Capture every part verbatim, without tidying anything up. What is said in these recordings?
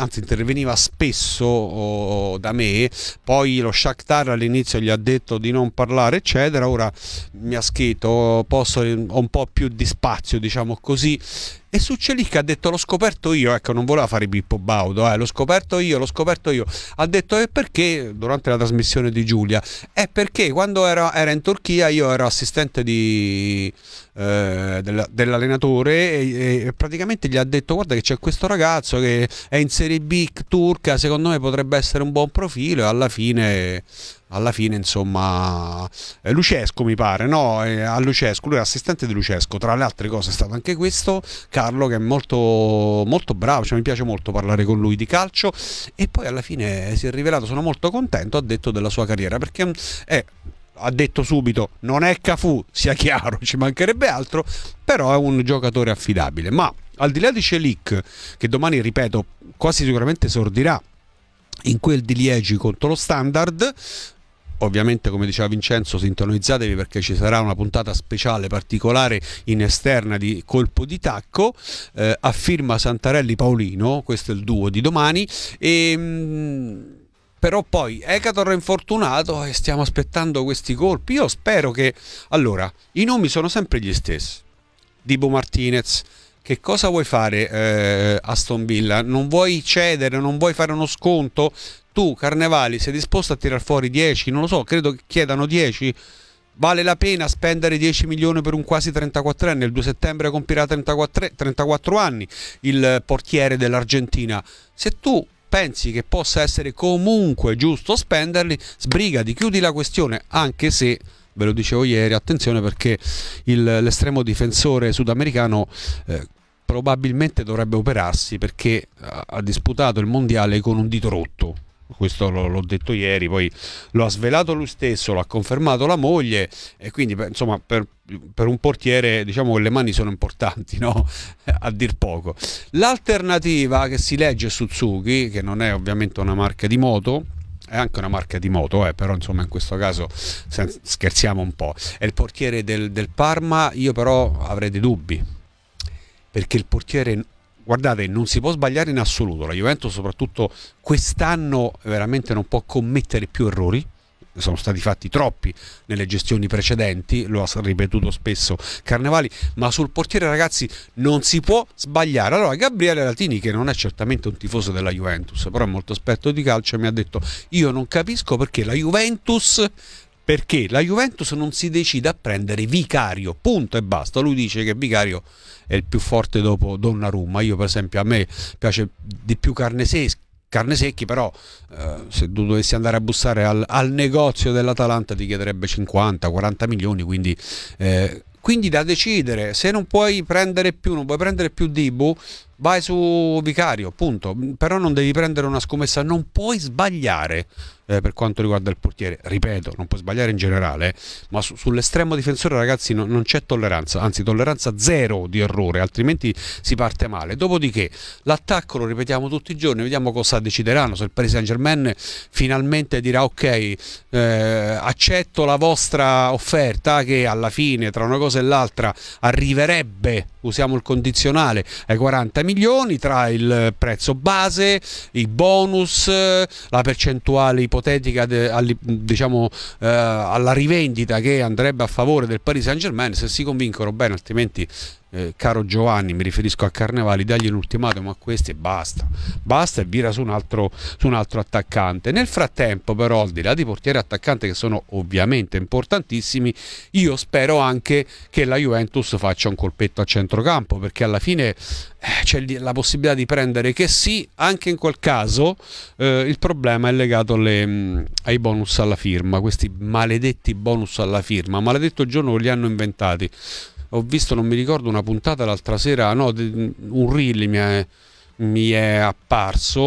anzi interveniva spesso oh, da me, poi lo Shakhtar all'inizio gli ha detto di non parlare eccetera, ora mi ha scritto posso ho un po' più di spazio, diciamo così. E su Celic ha detto l'ho scoperto io, ecco, non voleva fare Pippo Baudo, eh, l'ho scoperto io, l'ho scoperto io. Ha detto e perché, durante la trasmissione di Giulia, è perché quando era, era in Turchia io ero assistente di, eh, della, dell'allenatore e, e praticamente gli ha detto guarda che c'è questo ragazzo che è in Serie B turca, secondo me potrebbe essere un buon profilo, e alla fine... alla fine insomma Lucesco mi pare, no? A Lucesco, lui è assistente di Lucesco, tra le altre cose è stato anche questo Carlo, che è molto molto bravo, cioè mi piace molto parlare con lui di calcio, e poi alla fine si è rivelato, sono molto contento, ha detto della sua carriera, perché è, ha detto subito non è Cafù, sia chiaro, ci mancherebbe altro, però è un giocatore affidabile. Ma al di là di Celic, che domani ripeto quasi sicuramente esordirà in quel di Liegi contro lo Standard, ovviamente come diceva Vincenzo sintonizzatevi perché ci sarà una puntata speciale particolare in esterna di Colpo di Tacco, eh, a firma Santarelli Paolino, questo è il duo di domani, e mh, però poi Ekator è infortunato e stiamo aspettando questi colpi. Io spero che, allora, i nomi sono sempre gli stessi. Dibu Martinez, che cosa vuoi fare, eh, Aston Villa? Non vuoi cedere, non vuoi fare uno sconto? Tu, Carnevali, sei disposto a tirar fuori dieci? Non lo so, credo che chiedano dieci. Vale la pena spendere dieci milioni per un quasi trentaquattrenne? Il due settembre compirà trentaquattro, trentaquattro anni il portiere dell'Argentina. Se tu pensi che possa essere comunque giusto spenderli, sbrigati, chiudi la questione, anche se... ve lo dicevo ieri, attenzione perché il, l'estremo difensore sudamericano eh, probabilmente dovrebbe operarsi perché ha, ha disputato il mondiale con un dito rotto. Questo lo, l'ho detto ieri, poi lo ha svelato lui stesso, lo ha confermato la moglie, e quindi insomma per, per un portiere diciamo che le mani sono importanti, no? A dir poco. L'alternativa che si legge su Suzuki, che non è ovviamente una marca di moto, è anche una marca di moto, eh, però insomma in questo caso scherziamo un po', è il portiere del, del Parma. Io però avrei dei dubbi, perché il portiere, guardate, non si può sbagliare in assoluto, la Juventus soprattutto quest'anno veramente non può commettere più errori, sono stati fatti troppi nelle gestioni precedenti, lo ha ripetuto spesso Carnevali, ma sul portiere ragazzi non si può sbagliare. Allora Gabriele Latini, che non è certamente un tifoso della Juventus, però è molto esperto di calcio, mi ha detto io non capisco perché la Juventus perché la Juventus non si decide a prendere Vicario, punto e basta. Lui dice che Vicario è il più forte dopo Donnarumma. Io per esempio, a me piace di più Carnesecchi, Carnesecchi però eh, se tu dovessi andare a bussare al, al negozio dell'Atalanta ti chiederebbe cinquanta quaranta milioni, quindi eh, quindi da decidere. Se non puoi prendere più, non puoi prendere più Dibu, vai su Vicario, punto. Però non devi prendere una scommessa, non puoi sbagliare eh, per quanto riguarda il portiere. Ripeto, non puoi sbagliare in generale, eh, ma su, sull'estremo difensore ragazzi no, non c'è tolleranza, anzi tolleranza zero di errore, altrimenti si parte male. Dopodiché l'attacco lo ripetiamo tutti i giorni, vediamo cosa decideranno, se il Paris Saint-Germain finalmente dirà ok, eh, accetto la vostra offerta, che alla fine tra una cosa e l'altra arriverebbe, usiamo il condizionale, ai quaranta milioni, tra il prezzo base, i bonus, la percentuale ipotetica de, alli, diciamo eh, alla rivendita che andrebbe a favore del Paris Saint-Germain. Se si convincono bene, altrimenti eh, caro Giovanni, mi riferisco a Carnevali, dagli un ultimatum a questi e basta basta e vira su un altro su un altro attaccante. Nel frattempo però, al di là di portiere e attaccante che sono ovviamente importantissimi, io spero anche che la Juventus faccia un colpetto a centrocampo, perché alla fine eh, c'è la possibilità di prendere che sì, anche in quel caso eh, il problema è legato alle, mh, ai bonus alla firma, questi maledetti bonus alla firma, maledetto giorno che li hanno inventati. Ho visto, non mi ricordo, una puntata l'altra sera, no, un reel mi è, mi è apparso,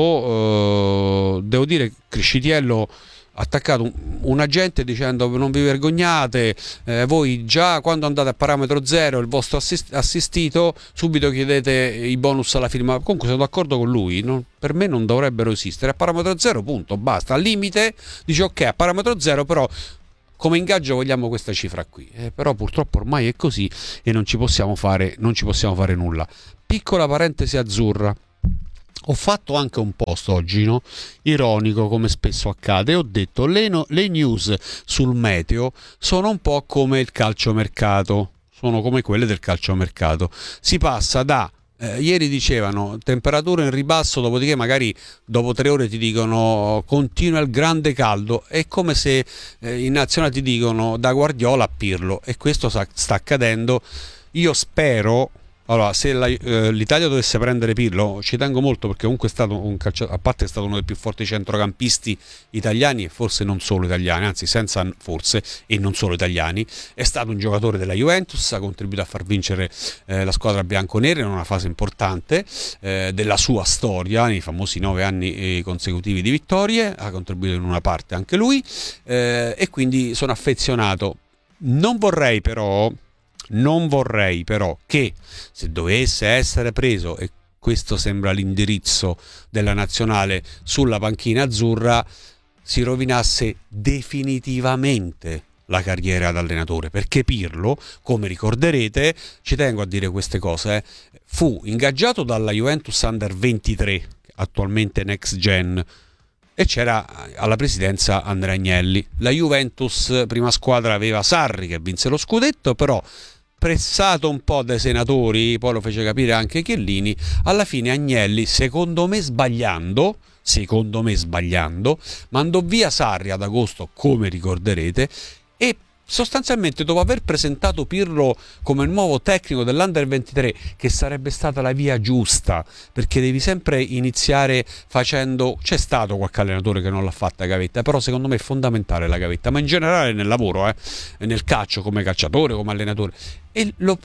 uh, devo dire che Criscitiello ha attaccato un, un agente dicendo non vi vergognate, eh, voi già quando andate a parametro zero il vostro assist- assistito subito chiedete i bonus alla firma. Comunque sono d'accordo con lui, non, per me non dovrebbero esistere, a parametro zero punto, basta, al limite dice ok a parametro zero, però come ingaggio vogliamo questa cifra qui, eh, però purtroppo ormai è così e non ci possiamo fare, non ci possiamo fare nulla. Piccola parentesi azzurra, ho fatto anche un post oggi, no? Ironico, come spesso accade, e ho detto le, no- le news sul meteo sono un po' come il calciomercato, sono come quelle del calciomercato. Si passa da eh, ieri dicevano temperatura in ribasso, dopodiché magari dopo tre ore ti dicono continua il grande caldo. È come se eh, in nazionale ti dicono da Guardiola a Pirlo, e questo sta, sta accadendo. Io spero. Allora, se la, eh, l'Italia dovesse prendere Pirlo, ci tengo molto perché comunque è stato un calciatore, a parte è stato uno dei più forti centrocampisti italiani, e forse non solo italiani, anzi senza forse e non solo italiani, è stato un giocatore della Juventus, ha contribuito a far vincere eh, la squadra bianconera in una fase importante eh, della sua storia, nei famosi nove anni eh, consecutivi di vittorie, ha contribuito in una parte anche lui eh, e quindi sono affezionato. Non vorrei però Non vorrei però che, se dovesse essere preso, e questo sembra l'indirizzo della nazionale, sulla panchina azzurra, si rovinasse definitivamente la carriera da allenatore, perché Pirlo, come ricorderete, ci tengo a dire queste cose, eh, fu ingaggiato dalla Juventus Under ventitré, attualmente Next Gen, e c'era alla presidenza Andrea Agnelli. La Juventus prima squadra aveva Sarri che vinse lo scudetto, però pressato un po' dai senatori, poi lo fece capire anche Chiellini, alla fine Agnelli, secondo me sbagliando, secondo me sbagliando, mandò via Sarri ad agosto, come ricorderete, e sostanzialmente dopo aver presentato Pirlo come il nuovo tecnico dell'Under ventitré, che sarebbe stata la via giusta, perché devi sempre iniziare facendo, c'è stato qualche allenatore che non l'ha fatta gavetta, però secondo me è fondamentale la gavetta, ma in generale nel lavoro, eh, nel calcio, come calciatore, come allenatore, e lo,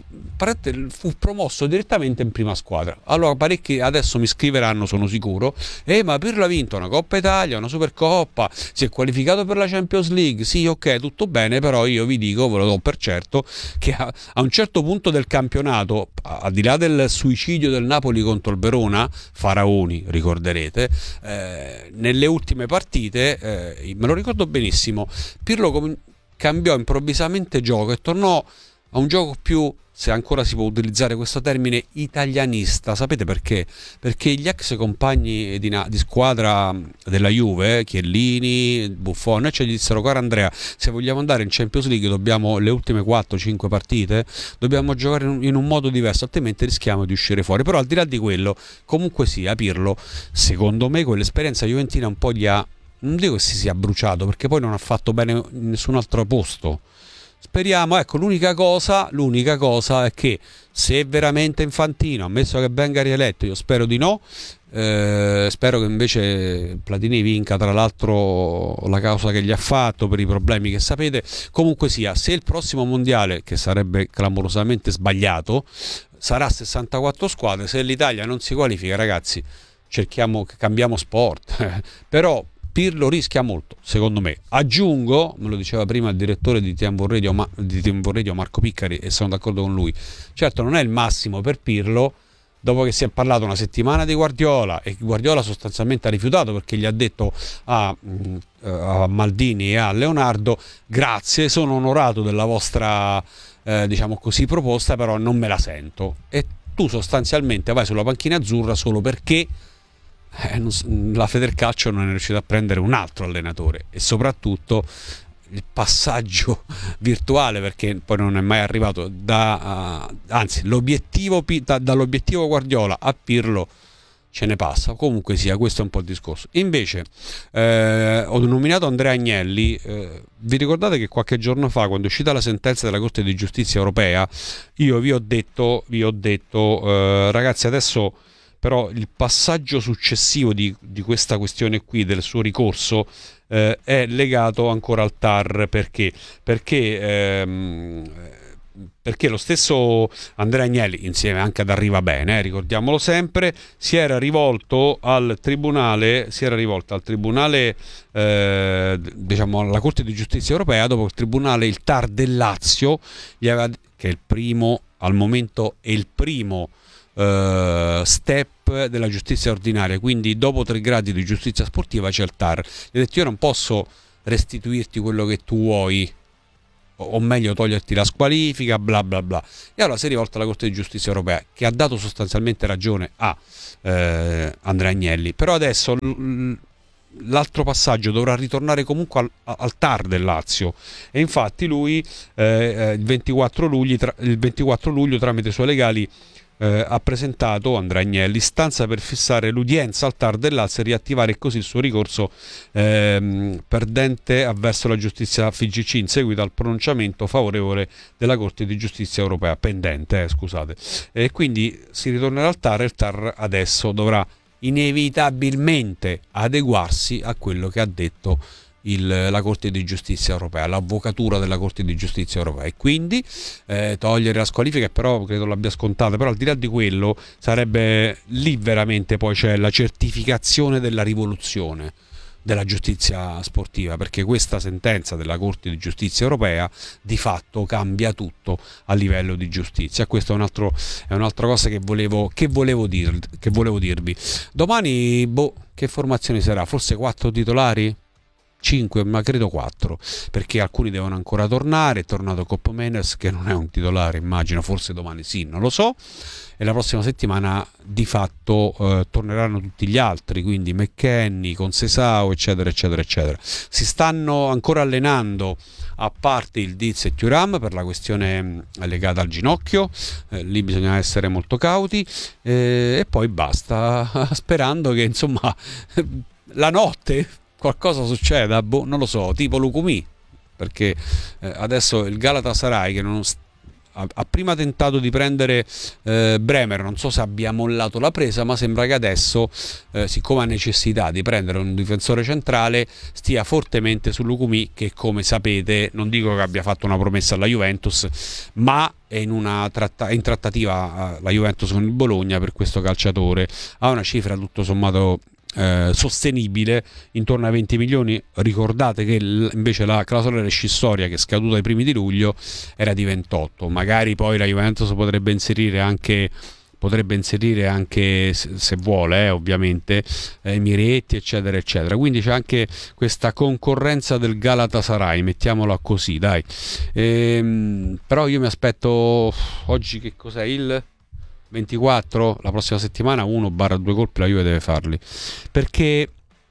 fu promosso direttamente in prima squadra. Allora parecchi adesso mi scriveranno, sono sicuro, eh ma Pirlo ha vinto una Coppa Italia, una Supercoppa, si è qualificato per la Champions League, sì ok, tutto bene, però io vi dico, ve lo do per certo, che a, a un certo punto del campionato, al di là del suicidio del Napoli contro il Verona, Faraoni ricorderete, eh, nelle ultime partite, eh, me lo ricordo benissimo, Pirlo com- cambiò improvvisamente gioco e tornò a un gioco più, se ancora si può utilizzare questo termine, italianista. Sapete perché? Perché gli ex compagni di, di squadra della Juve, Chiellini, Buffon, ci dissero: caro Andrea, se vogliamo andare in Champions League dobbiamo, le ultime quattro cinque partite dobbiamo giocare in un, in un modo diverso, altrimenti rischiamo di uscire fuori. Però al di là di quello, comunque sia, Pirlo, secondo me quell'esperienza juventina un po' gli ha, non dico che si sia bruciato, perché poi non ha fatto bene in nessun altro posto. Speriamo, ecco, l'unica cosa, l'unica cosa è che se veramente Infantino, ammesso che venga rieletto, io spero di no, eh, spero che invece Platini vinca, tra l'altro, la causa che gli ha fatto per i problemi che sapete. Comunque sia, se il prossimo mondiale, che sarebbe clamorosamente sbagliato, sarà sessantaquattro squadre, se l'Italia non si qualifica, ragazzi, cerchiamo, cambiamo sport. Però Pirlo rischia molto, secondo me. Aggiungo, me lo diceva prima il direttore di Team Radio, ma, di Team Radio Marco Piccari, e sono d'accordo con lui. Certo, non è il massimo per Pirlo, dopo che si è parlato una settimana di Guardiola, e Guardiola sostanzialmente ha rifiutato, perché gli ha detto a, a Maldini e a Leonardo: grazie, sono onorato della vostra eh, diciamo così proposta, però non me la sento. E tu sostanzialmente vai sulla panchina azzurra solo perché Eh, non, la Federcalcio non è riuscita a prendere un altro allenatore, e soprattutto il passaggio virtuale, perché poi non è mai arrivato da, uh, anzi l'obiettivo da, dall'obiettivo Guardiola a Pirlo ce ne passa. Comunque sia, questo è un po' il discorso. Invece eh, ho nominato Andrea Agnelli. Eh, vi ricordate che qualche giorno fa, quando è uscita la sentenza della Corte di Giustizia Europea, io vi ho detto vi ho detto eh, ragazzi, adesso però il passaggio successivo di, di questa questione qui, del suo ricorso, eh, è legato ancora al T A R. Perché? Perché, ehm, perché lo stesso Andrea Agnelli, insieme anche ad Arrivabene, eh, ricordiamolo sempre, si era rivolto al tribunale, si era rivolto al tribunale, eh, diciamo alla Corte di Giustizia Europea, dopo il tribunale, il T A R del Lazio, gli aveva, che è il primo, al momento è il primo Uh, step della giustizia ordinaria, quindi dopo tre gradi di giustizia sportiva c'è il T A R. Gli ho detto: io non posso restituirti quello che tu vuoi, o meglio toglierti la squalifica, bla bla bla. E allora si è rivolta alla Corte di Giustizia Europea, che ha dato sostanzialmente ragione a eh, Andrea Agnelli, però adesso l- l'altro passaggio dovrà ritornare comunque al, al T A R del Lazio, e infatti lui eh, il, ventiquattro luglio, tra, il ventiquattro luglio tramite i suoi legali eh, ha presentato, Andrea Agnelli, istanza per fissare l'udienza al T A R del Lazio e riattivare così il suo ricorso ehm, perdente avverso la giustizia F I G C in seguito al pronunciamento favorevole della Corte di Giustizia Europea pendente, eh, scusate. E quindi si ritornerà al T A R, e il T A R adesso dovrà inevitabilmente adeguarsi a quello che ha detto il, la Corte di Giustizia Europea, l'avvocatura della Corte di Giustizia Europea, e quindi eh, togliere la squalifica, però credo l'abbia scontata. Però al di là di quello sarebbe lì veramente, poi c'è la certificazione della rivoluzione della giustizia sportiva, perché questa sentenza della Corte di Giustizia Europea di fatto cambia tutto a livello di giustizia. Questo è un altro, è un'altra cosa che volevo, che volevo, dir, che volevo dirvi. Domani, boh, che formazione sarà? Forse quattro titolari? cinque, ma credo quattro, perché alcuni devono ancora tornare. È tornato Coppo Meners, che non è un titolare, immagino, forse domani sì, non lo so, e la prossima settimana di fatto eh, torneranno tutti gli altri, quindi McKennie, Concesao, eccetera eccetera eccetera. Si stanno ancora allenando, a parte il Diz e Thuram, per la questione legata al ginocchio, eh, lì bisogna essere molto cauti, eh, e poi basta, sperando che insomma la notte qualcosa succeda, boh, non lo so, tipo Lukumi, perché eh, adesso il Galatasaray, che non ha, ha prima tentato di prendere eh, Bremer, non so se abbia mollato la presa, ma sembra che adesso eh, siccome ha necessità di prendere un difensore centrale, stia fortemente su Lukumi, che come sapete, non dico che abbia fatto una promessa alla Juventus, ma è in una tratta- è in trattativa eh, la Juventus con il Bologna per questo calciatore, ha una cifra tutto sommato Eh, sostenibile, intorno ai venti milioni. Ricordate che l- invece la clausola rescissoria, che è scaduta ai primi di luglio, era di ventotto. Magari poi la Juventus potrebbe inserire anche potrebbe inserire anche se, se vuole, eh, ovviamente eh, Miretti, eccetera eccetera. Quindi c'è anche questa concorrenza del Galatasaray, mettiamola così, dai. Ehm, però io mi aspetto oggi, che cos'è, il ventiquattro, la prossima settimana uno barra due colpi la Juve deve farli, perché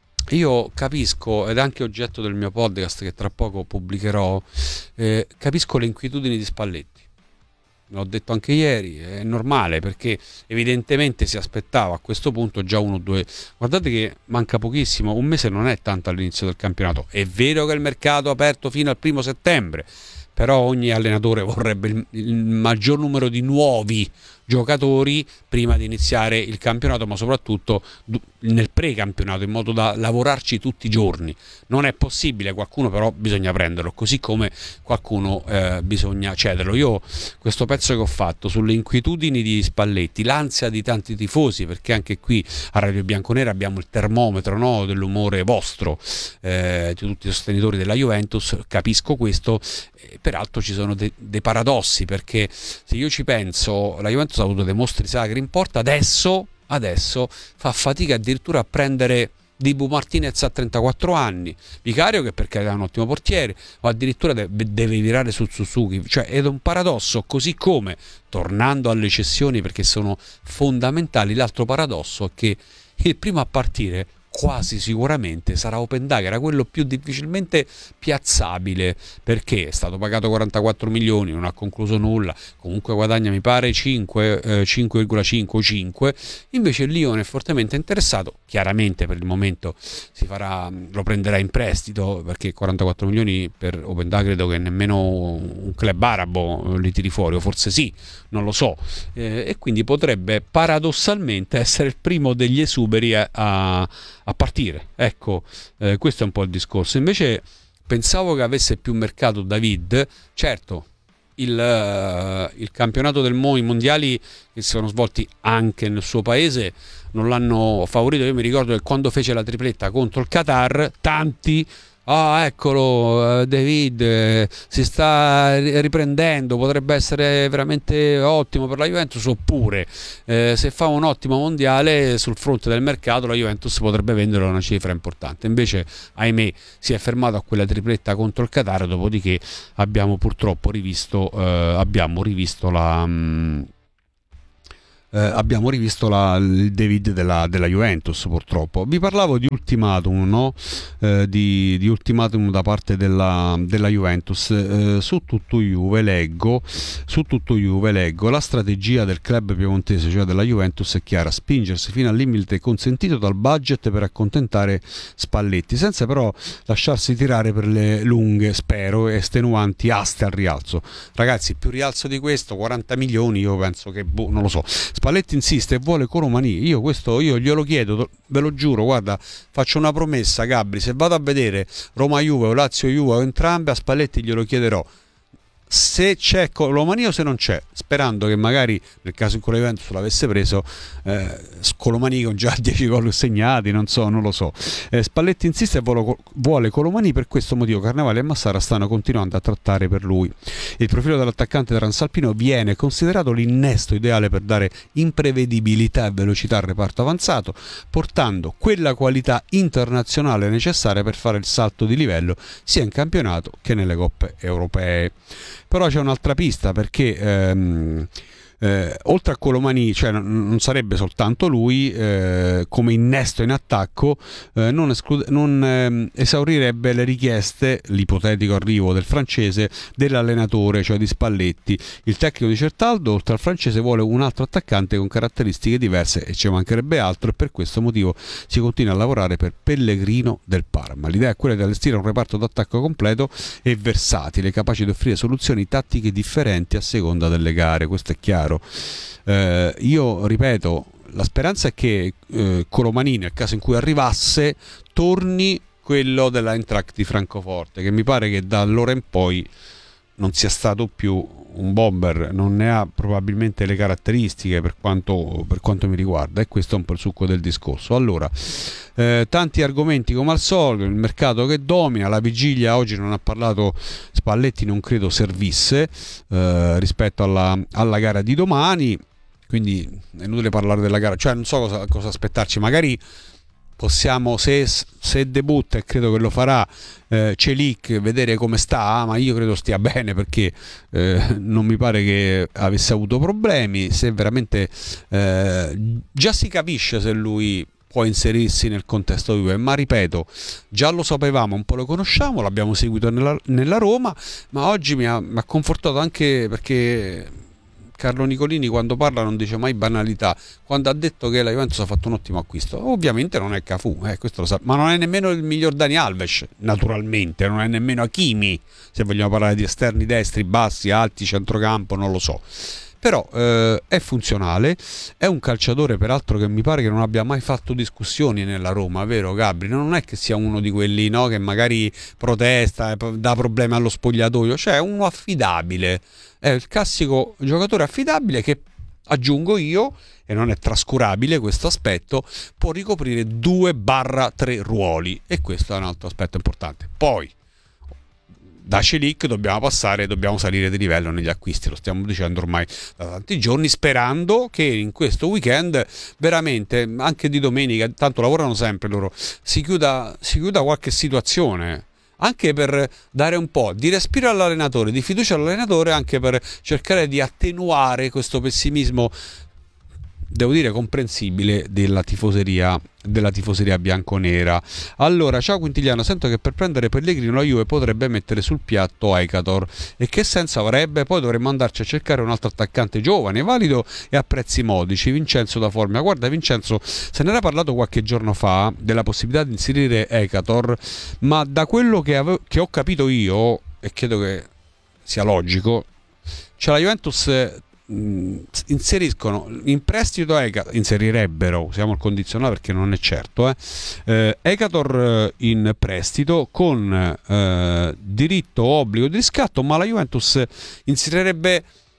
io capisco, ed è anche oggetto del mio podcast che tra poco pubblicherò, eh, capisco le inquietudini di Spalletti. L'ho detto anche ieri, è normale, perché evidentemente si aspettava a questo punto già uno o due. Guardate che manca pochissimo, un mese non è tanto all'inizio del campionato. È vero che il mercato è aperto fino al primo settembre, però ogni allenatore vorrebbe il, il maggior numero di nuovi giocatori prima di iniziare il campionato, ma soprattutto nel pre-campionato, in modo da lavorarci tutti i giorni. Non è possibile, qualcuno però bisogna prenderlo, così come qualcuno eh, bisogna cederlo. Io questo pezzo che ho fatto sulle inquietudini di Spalletti, l'ansia di tanti tifosi, perché anche qui a Radio Bianconera abbiamo il termometro, no, dell'umore vostro, eh, di tutti i sostenitori della Juventus, capisco questo. Peraltro ci sono de- dei paradossi, perché se io ci penso, la Juventus ha avuto dei mostri sacri in porta, adesso, adesso fa fatica addirittura a prendere Dibu Martinez a trentaquattro anni, Vicario, che perché è un ottimo portiere, o addirittura de- deve virare sul Suzuki. Cioè è un paradosso, così come, tornando alle cessioni perché sono fondamentali, l'altro paradosso è che il primo a partire quasi sicuramente sarà Openda, che era quello più difficilmente piazzabile, perché è stato pagato quarantaquattro milioni, non ha concluso nulla, comunque guadagna mi pare cinque, eh, cinque virgola cinque o cinque. Invece il Lione è fortemente interessato, chiaramente per il momento si farà, lo prenderà in prestito, perché quarantaquattro milioni per Openda credo che nemmeno un club arabo li tiri fuori, o forse sì, non lo so, eh, e quindi potrebbe paradossalmente essere il primo degli esuberi a, a a partire. Ecco, eh, questo è un po' il discorso. Invece pensavo che avesse più mercato David. Certo, il, uh, il campionato del Mo, i mondiali che si sono svolti anche nel suo paese, non l'hanno favorito. Io mi ricordo che quando fece la tripletta contro il Qatar, tanti ah, eccolo, David eh, si sta riprendendo, potrebbe essere veramente ottimo per la Juventus, oppure eh, se fa un ottimo mondiale sul fronte del mercato la Juventus potrebbe vendere una cifra importante. Invece, ahimè, si è fermato a quella tripletta contro il Qatar, dopodiché abbiamo purtroppo rivisto eh, abbiamo rivisto la mh, Eh, abbiamo rivisto la, il David della, della Juventus, purtroppo. Vi parlavo di ultimatum, no? Eh, di, di ultimatum da parte della, della Juventus. Eh, su tutto Juve leggo su tutto Juve leggo la strategia del club piemontese, cioè della Juventus, è chiara: spingersi fino al limite consentito dal budget per accontentare Spalletti, senza però lasciarsi tirare per le lunghe, spero, estenuanti aste al rialzo. Ragazzi, più rialzo di questo, quaranta milioni, io penso che boh, non lo so. Spalletti insiste e vuole Colomani. Io questo io glielo chiedo, ve lo giuro, guarda, faccio una promessa, Gabri, se vado a vedere Roma-Juve o Lazio-Juve o entrambe, a Spalletti glielo chiederò se c'è Colomani o se non c'è, sperando che magari nel caso in cui la Juventus l'avesse preso eh, Colomani con già dieci gol segnati, non so, non lo so. eh, Spalletti insiste e vuole, vuole Colomani. Per questo motivo Carnevali e Massara stanno continuando a trattare per lui. Il profilo dell'attaccante transalpino viene considerato l'innesto ideale per dare imprevedibilità e velocità al reparto avanzato, portando quella qualità internazionale necessaria per fare il salto di livello sia in campionato che nelle coppe europee. Però c'è un'altra pista, perché ehm, eh, oltre a Colomani, cioè non sarebbe soltanto lui, eh, come innesto in attacco eh, non, esclude, non eh, esaurirebbe le richieste, l'ipotetico arrivo del francese, dell'allenatore, cioè di Spalletti. Il tecnico di Certaldo, oltre al francese, vuole un altro attaccante con caratteristiche diverse, e ci mancherebbe altro, e per questo motivo si continua a lavorare per Pellegrino del Parma. L'idea è quella di allestire un reparto d'attacco completo e versatile, capace di offrire soluzioni tattiche differenti a seconda delle gare, questo è chiaro. Eh, io ripeto, la speranza è che eh, Colomani, nel caso in cui arrivasse, torni quello dell'Eintracht di Francoforte, che mi pare che da allora in poi non sia stato più un bomber, non ne ha probabilmente le caratteristiche per quanto, per quanto mi riguarda, e questo è un po' il succo del discorso. Allora, eh, tanti argomenti come al solito, il mercato che domina, la vigilia oggi non ha parlato Spalletti, non credo servisse eh, rispetto alla, alla gara di domani, quindi è inutile parlare della gara, cioè non so cosa, cosa aspettarci. Magari possiamo, se, se debutta, e credo che lo farà, eh, Celik, vedere come sta, ma io credo stia bene, perché eh, non mi pare che avesse avuto problemi. Se veramente eh, già si capisce se lui può inserirsi nel contesto Juve, ma ripeto, già lo sapevamo, un po' lo conosciamo, l'abbiamo seguito nella, nella Roma, ma oggi mi ha, mi ha confortato anche perché Carlo Nicolini, quando parla, non dice mai banalità. Quando ha detto che la Juventus ha fatto un ottimo acquisto, ovviamente non è Cafù, eh, questo lo sa, ma non è nemmeno il miglior Dani Alves, naturalmente, non è nemmeno Hakimi, se vogliamo parlare di esterni destri, bassi, alti, centrocampo, non lo so. Però eh, è funzionale, è un calciatore peraltro che mi pare che non abbia mai fatto discussioni nella Roma, vero Gabri? Non è che sia uno di quelli, no, che magari protesta, dà problemi allo spogliatoio, cioè è uno affidabile, è il classico giocatore affidabile che, aggiungo io, e non è trascurabile questo aspetto, può ricoprire due barra tre ruoli, e questo è un altro aspetto importante. Poi da Celik dobbiamo passare, dobbiamo salire di livello negli acquisti, lo stiamo dicendo ormai da tanti giorni, sperando che in questo weekend, veramente, anche di domenica, tanto lavorano sempre loro, si chiuda, si chiuda qualche situazione, anche per dare un po' di respiro all'allenatore, di fiducia all'allenatore, anche per cercare di attenuare questo pessimismo, devo dire comprensibile, della tifoseria della tifoseria bianconera. Allora, ciao Quintigliano, sento che per prendere Pellegrino la Juve potrebbe mettere sul piatto Ekator, e che senso avrebbe? Poi dovremmo andarci a cercare un altro attaccante giovane, valido e a prezzi modici, Vincenzo da Formia. Guarda Vincenzo, se ne era parlato qualche giorno fa della possibilità di inserire Ekator, ma da quello che, avevo, che ho capito io, e credo che sia logico, cioè la Juventus inseriscono in prestito Ekator, inserirebbero, usiamo il condizionale perché non è certo, eh, eh, Ekator in prestito con eh, diritto obbligo di riscatto, ma la Juventus inserirebbe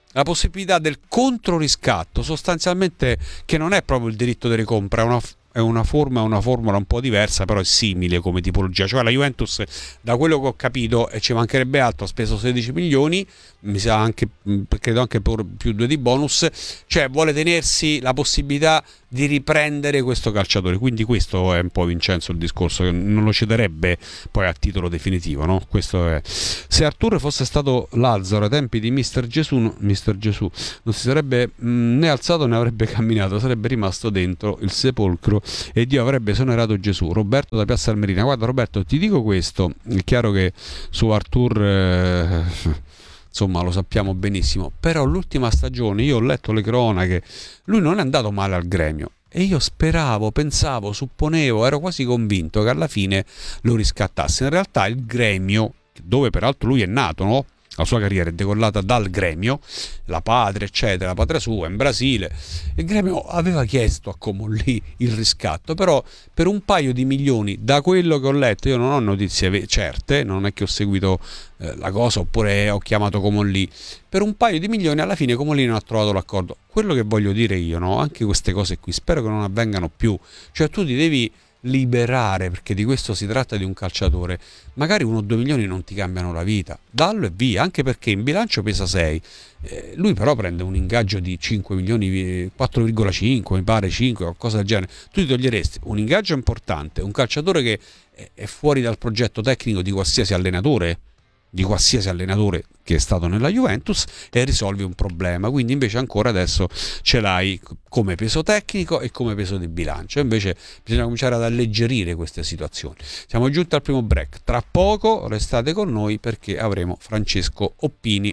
la possibilità del controriscatto, sostanzialmente, che non è proprio il diritto di ricompra, è una è una forma, una formula un po' diversa, però è simile come tipologia. Cioè la Juventus, da quello che ho capito, e ci mancherebbe altro, ha speso sedici milioni, mi sa anche, credo anche per più due di bonus, cioè vuole tenersi la possibilità di riprendere questo calciatore. Quindi questo è un po', Vincenzo, il discorso, che non lo cederebbe poi a titolo definitivo, no? Questo è. Se Arturo fosse stato Lazzaro ai tempi di Mister Gesù, Mister Gesù non si sarebbe mh, né alzato né avrebbe camminato, sarebbe rimasto dentro il sepolcro e Dio avrebbe esonerato Gesù. Roberto da Piazza Armerina. Guarda Roberto, ti dico questo, è chiaro che su Artur eh, insomma lo sappiamo benissimo, però l'ultima stagione io ho letto le cronache, lui non è andato male al Gremio e io speravo, pensavo, supponevo, ero quasi convinto che alla fine lo riscattasse. In realtà il Gremio, dove peraltro lui è nato, no? La sua carriera è decollata dal Gremio, la patria eccetera, la patria sua in Brasile. Il Gremio aveva chiesto a Comolli il riscatto, però per un paio di milioni, da quello che ho letto, io non ho notizie certe, non è che ho seguito eh, la cosa oppure ho chiamato Comolli, per un paio di milioni alla fine Comolli non ha trovato l'accordo. Quello che voglio dire io, no? Anche queste cose qui spero che non avvengano più, cioè tu ti devi liberare, perché di questo si tratta, di un calciatore. Magari uno o due milioni non ti cambiano la vita, dallo e via, anche perché in bilancio pesa sei, eh, lui però prende un ingaggio di cinque milioni, quattro virgola cinque mi pare, cinque, qualcosa del genere. Tu ti toglieresti un ingaggio importante, un calciatore che è fuori dal progetto tecnico di qualsiasi allenatore di qualsiasi allenatore che è stato nella Juventus, e risolvi un problema. Quindi invece ancora adesso ce l'hai come peso tecnico e come peso di bilancio, invece bisogna cominciare ad alleggerire queste situazioni. Siamo giunti al primo break, tra poco restate con noi perché avremo Francesco Oppini.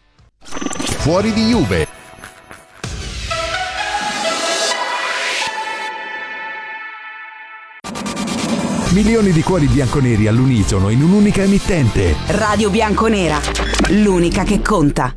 Fuori di Juve. Milioni di cuori bianconeri all'unisono in un'unica emittente. Radio Bianconera, l'unica che conta.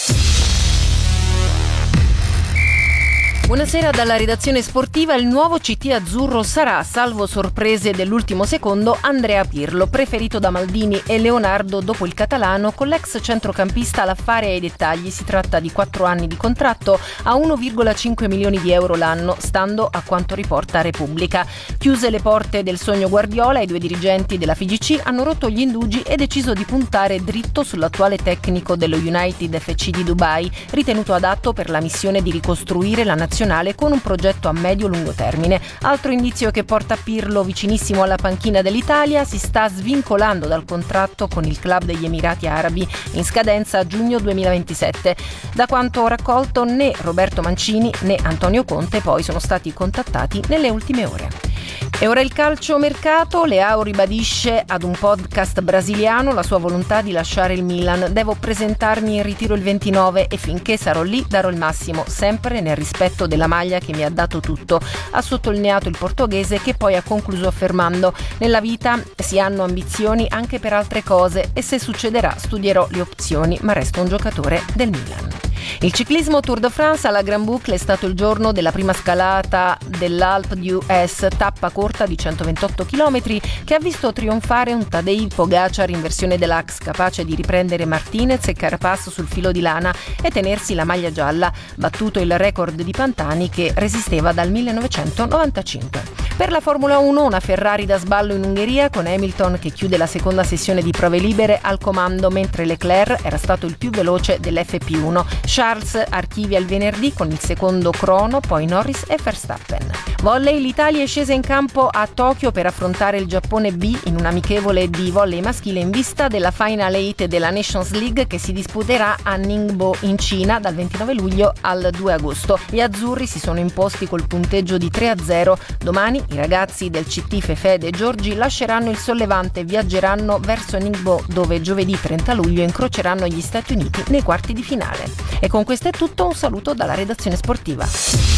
Buonasera dalla redazione sportiva. Il nuovo C T azzurro sarà, salvo sorprese dell'ultimo secondo, Andrea Pirlo, preferito da Maldini e Leonardo dopo il catalano. Con l'ex centrocampista l'affare ai dettagli. Si tratta di quattro anni di contratto a uno virgola cinque milioni di euro l'anno, stando a quanto riporta Repubblica. Chiuse le porte del sogno Guardiola, i due dirigenti della F I G C hanno rotto gli indugi e deciso di puntare dritto sull'attuale tecnico dello United F C di Dubai, ritenuto adatto per la missione di ricostruire la nazionale con un progetto a medio-lungo termine. Altro indizio che porta Pirlo vicinissimo alla panchina dell'Italia: si sta svincolando dal contratto con il club degli Emirati Arabi in scadenza a giugno duemilaventisette. Da quanto raccolto, né Roberto Mancini né Antonio Conte poi sono stati contattati nelle ultime ore. E ora il calcio mercato. Leao ribadisce ad un podcast brasiliano la sua volontà di lasciare il Milan. Devo presentarmi in ritiro il ventinove e finché sarò lì darò il massimo, sempre nel rispetto della maglia che mi ha dato tutto, ha sottolineato il portoghese, che poi ha concluso affermando: nella vita si hanno ambizioni anche per altre cose e se succederà studierò le opzioni, ma resto un giocatore del Milan. Il ciclismo Tour de France alla Gran Boucle è stato il giorno della prima scalata dell'Alpe d'Huez, tappa corta di centoventotto chilometri che ha visto trionfare un Tadej Pogacar in versione deluxe, capace di riprendere Martinez e Carapaz sul filo di lana e tenersi la maglia gialla, battuto il record di Pantani che resisteva dal millenovecentonovantacinque. Per la Formula uno una Ferrari da sballo in Ungheria, con Hamilton che chiude la seconda sessione di prove libere al comando, mentre Leclerc era stato il più veloce dell'F P uno. Charles archivia il venerdì con il secondo crono, poi Norris e Verstappen. Volley, l'Italia è scesa in campo a Tokyo per affrontare il Giappone B in un amichevole di volley maschile in vista della Final eight della Nations League che si disputerà a Ningbo in Cina dal ventinove luglio al due agosto. Gli azzurri si sono imposti col punteggio di tre a zero. Domani i ragazzi del C T Fefede e Giorgi lasceranno il sollevante e viaggeranno verso Ningbo, dove giovedì trenta luglio incroceranno gli Stati Uniti nei quarti di finale. E con questo è tutto, un saluto dalla redazione sportiva.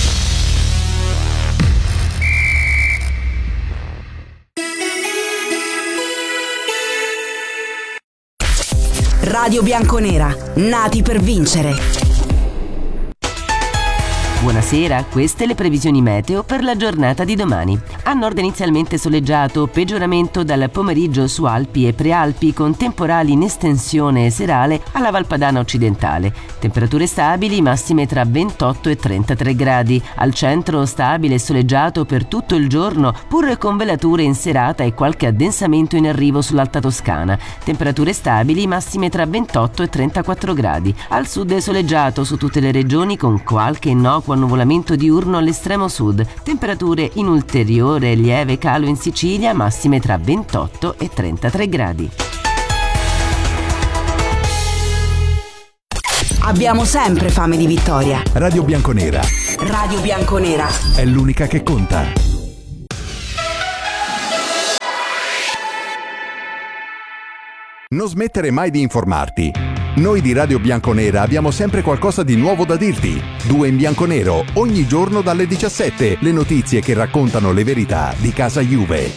Radio Bianconera, nati per vincere. Buonasera, queste le previsioni meteo per la giornata di domani. A nord inizialmente soleggiato, peggioramento dal pomeriggio su Alpi e Prealpi con temporali in estensione serale alla Valpadana occidentale. Temperature stabili, massime tra ventotto e trentatré gradi. Al centro stabile e soleggiato per tutto il giorno, pur con velature in serata e qualche addensamento in arrivo sull'Alta Toscana. Temperature stabili, massime tra ventotto e trentaquattro gradi. Al sud è soleggiato su tutte le regioni con qualche innocuo annuvolamento diurno all'estremo sud. Temperature in ulteriore lieve calo in Sicilia, massime tra ventotto e trentatré gradi. Abbiamo sempre fame di vittoria. Radio Bianconera Radio Bianconera è l'unica che conta. Non smettere mai di informarti. Noi di Radio Bianconera abbiamo sempre qualcosa di nuovo da dirti. Due in bianconero, ogni giorno dalle diciassette, le notizie che raccontano le verità di casa Juve.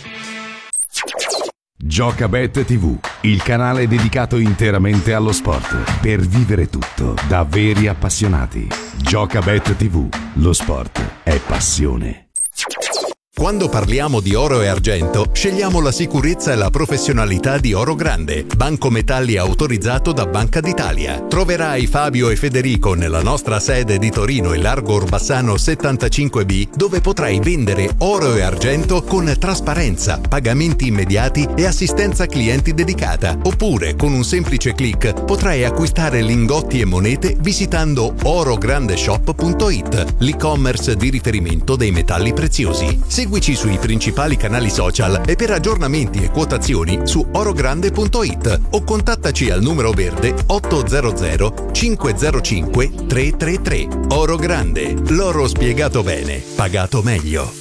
Giocabet tivù, il canale dedicato interamente allo sport, per vivere tutto da veri appassionati. Giocabet tivù, lo sport è passione. Quando parliamo di oro e argento, scegliamo la sicurezza e la professionalità di Oro Grande, banco metalli autorizzato da Banca d'Italia. Troverai Fabio e Federico nella nostra sede di Torino in Largo Orbassano settantacinque B, dove potrai vendere oro e argento con trasparenza, pagamenti immediati e assistenza clienti dedicata. Oppure, con un semplice click, potrai acquistare lingotti e monete visitando orograndeshop punto it, l'e-commerce di riferimento dei metalli preziosi. Seguici sui principali canali social e per aggiornamenti e quotazioni su orogrande punto it o contattaci al numero verde ottocento cinquecentocinque trecentotrentatré. Oro Grande, l'oro spiegato bene, pagato meglio.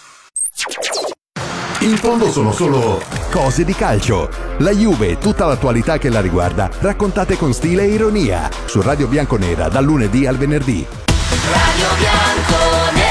In fondo sono solo cose di calcio. La Juve e tutta l'attualità che la riguarda, raccontate con stile e ironia, su Radio Bianconera dal lunedì al venerdì. Radio Bianconera.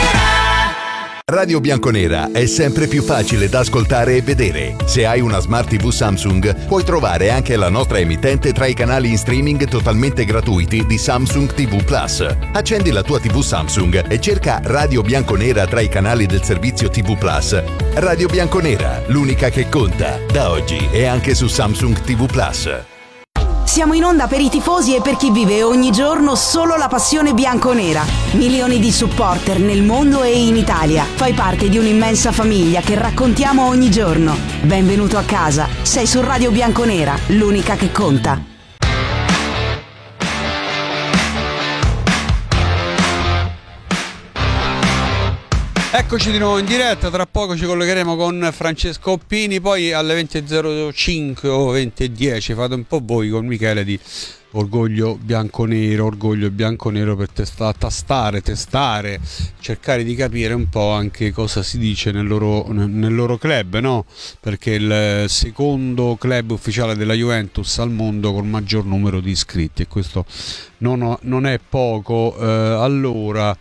Radio Bianconera è sempre più facile da ascoltare e vedere. Se hai una Smart tivù Samsung, puoi trovare anche la nostra emittente tra i canali in streaming totalmente gratuiti di Samsung tivù Plus. Accendi la tua tivù Samsung e cerca Radio Bianconera tra i canali del servizio tivù Plus. Radio Bianconera, l'unica che conta, da oggi e anche su Samsung tivù Plus. Siamo in onda per i tifosi e per chi vive ogni giorno solo la passione bianconera. Milioni di supporter nel mondo e in Italia. Fai parte di un'immensa famiglia che raccontiamo ogni giorno. Benvenuto a casa. Sei su Radio Bianconera, l'unica che conta. Eccoci di nuovo in diretta, tra poco ci collegheremo con Francesco Oppini, poi alle venti e zero cinque o venti e dieci fate un po' voi con Michele di Orgoglio Bianconero, Orgoglio Bianconero per testa- tastare, testare, cercare di capire un po' anche cosa si dice nel loro, nel loro club, no? Perché il secondo club ufficiale della Juventus al mondo col maggior numero di iscritti e questo non, ho, non è poco. Eh, allora...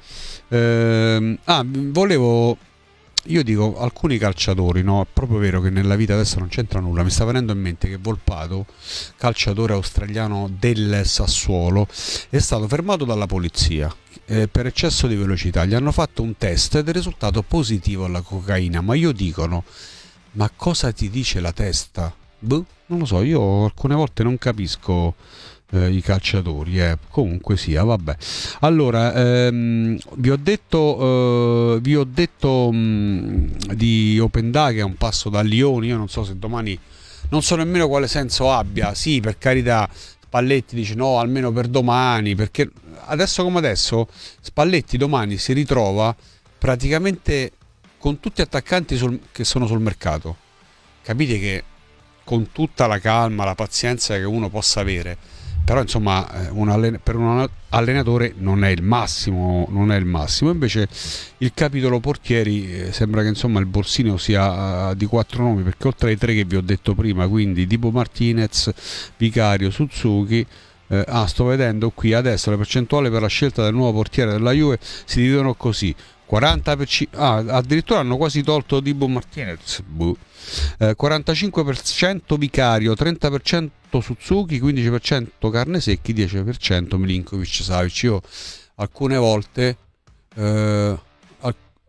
Eh, ah, volevo, io dico alcuni calciatori, no? È proprio vero che nella vita adesso non c'entra nulla. Mi sta venendo in mente che Volpato, calciatore australiano del Sassuolo, è stato fermato dalla polizia eh, per eccesso di velocità. Gli hanno fatto un test ed è risultato positivo alla cocaina. Ma io dicono, ma cosa ti dice la testa? Boh, non lo so, io alcune volte non capisco Eh, i calciatori, eh. Comunque sia, vabbè. Allora, ehm, vi ho detto, eh, vi ho detto mh, di Open Day che è un passo da Lioni. Io non so se domani, non so nemmeno quale senso abbia. Sì, per carità, Spalletti dice no, almeno per domani, perché adesso come adesso Spalletti domani si ritrova praticamente con tutti attaccanti sul, che sono sul mercato. Capite che con tutta la calma, la pazienza che uno possa avere, però insomma un allen- per un allenatore non è il massimo, non è il massimo. Invece il capitolo portieri eh, sembra che insomma il borsino sia uh, di quattro nomi, perché oltre ai tre che vi ho detto prima, quindi Dibu Martinez, Vicario, Suzuki, eh, ah sto vedendo qui adesso le percentuali per la scelta del nuovo portiere della Juve si dividono così: quaranta per cento, ah, addirittura hanno quasi tolto Dibu Martinez, boh. eh, quarantacinque per cento Vicario, trenta per cento Suzuki, quindici per cento Carnesecchi, dieci per cento Milinkovic Savic. Io alcune volte eh, al-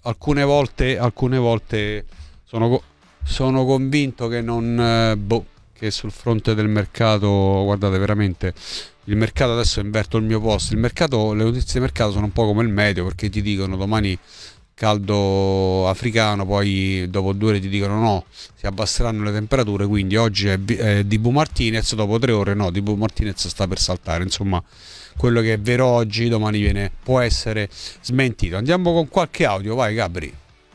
alcune volte, alcune volte sono, sono convinto che non eh, boh, che sul fronte del mercato, guardate, veramente il mercato, adesso inverto il mio posto, il mercato, le notizie di mercato sono un po' come il meteo, perché ti dicono domani caldo africano, poi dopo due ore ti dicono no, si abbasseranno le temperature, quindi oggi è, è Dibu Martinez, dopo tre ore no, Dibu Martinez sta per saltare, insomma quello che è vero oggi domani viene, può essere smentito. Andiamo con qualche audio, vai Gabri.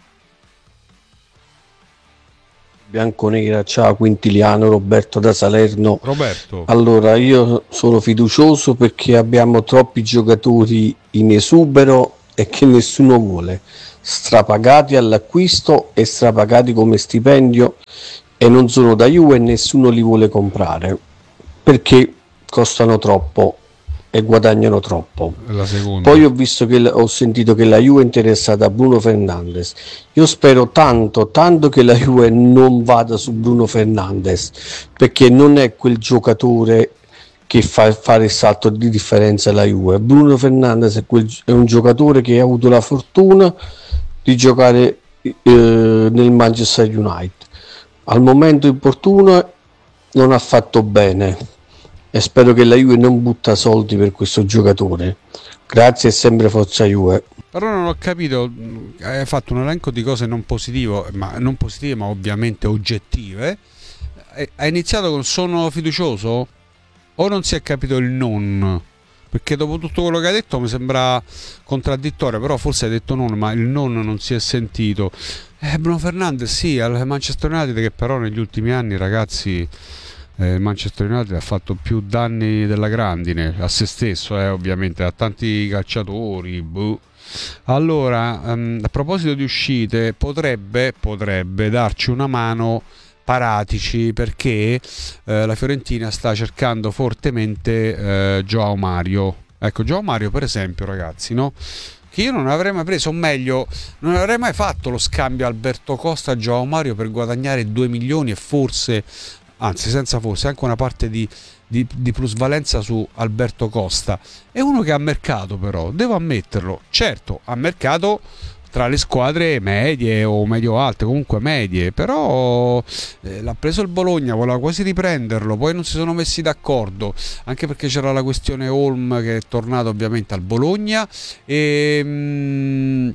Bianconera, ciao Quintiliano, Roberto da Salerno. Roberto. Allora, io sono fiducioso perché abbiamo troppi giocatori in esubero e che nessuno vuole, strapagati all'acquisto e strapagati come stipendio, e non sono da Juve e nessuno li vuole comprare perché costano troppo e guadagnano troppo. La seconda. Poi ho visto che ho sentito che la Juve è interessata a Bruno Fernandes. Io spero tanto, tanto che la Juve non vada su Bruno Fernandes, perché non è quel giocatore che fa fare il salto di differenza alla Juve. Bruno Fernandes è, quel, è un giocatore che ha avuto la fortuna di giocare eh, nel Manchester United. Al momento opportuno non ha fatto bene e spero che la Juve non butta soldi per questo giocatore. Grazie e sempre forza Juve. Però non ho capito, hai fatto un elenco di cose non positive, ma non positive ma ovviamente oggettive. Hai iniziato con sono fiducioso o non si è capito il non? Perché dopo tutto quello che hai detto mi sembra contraddittorio, però forse hai detto non, ma il non non si è sentito. Eh, Bruno Fernandes sì, al Manchester United, che però negli ultimi anni, ragazzi, eh, il Manchester United ha fatto più danni della grandine a se stesso, eh, ovviamente a tanti calciatori. Boh. Allora, um, a proposito di uscite, potrebbe, potrebbe darci una mano Paratici, perché eh, la Fiorentina sta cercando fortemente eh, Joao Mario. Ecco, Joao Mario per esempio, ragazzi, no? Che io non avrei mai preso, o meglio, non avrei mai fatto lo scambio Alberto Costa Joao Mario per guadagnare due milioni e forse, anzi senza forse, anche una parte di, di, di plusvalenza su Alberto Costa. È uno che ha mercato, però, devo ammetterlo, certo, ha mercato tra le squadre medie o medio-alte, comunque medie, però eh, l'ha preso il Bologna, voleva quasi riprenderlo, poi non si sono messi d'accordo, anche perché c'era la questione Olm che è tornato ovviamente al Bologna, e, mm,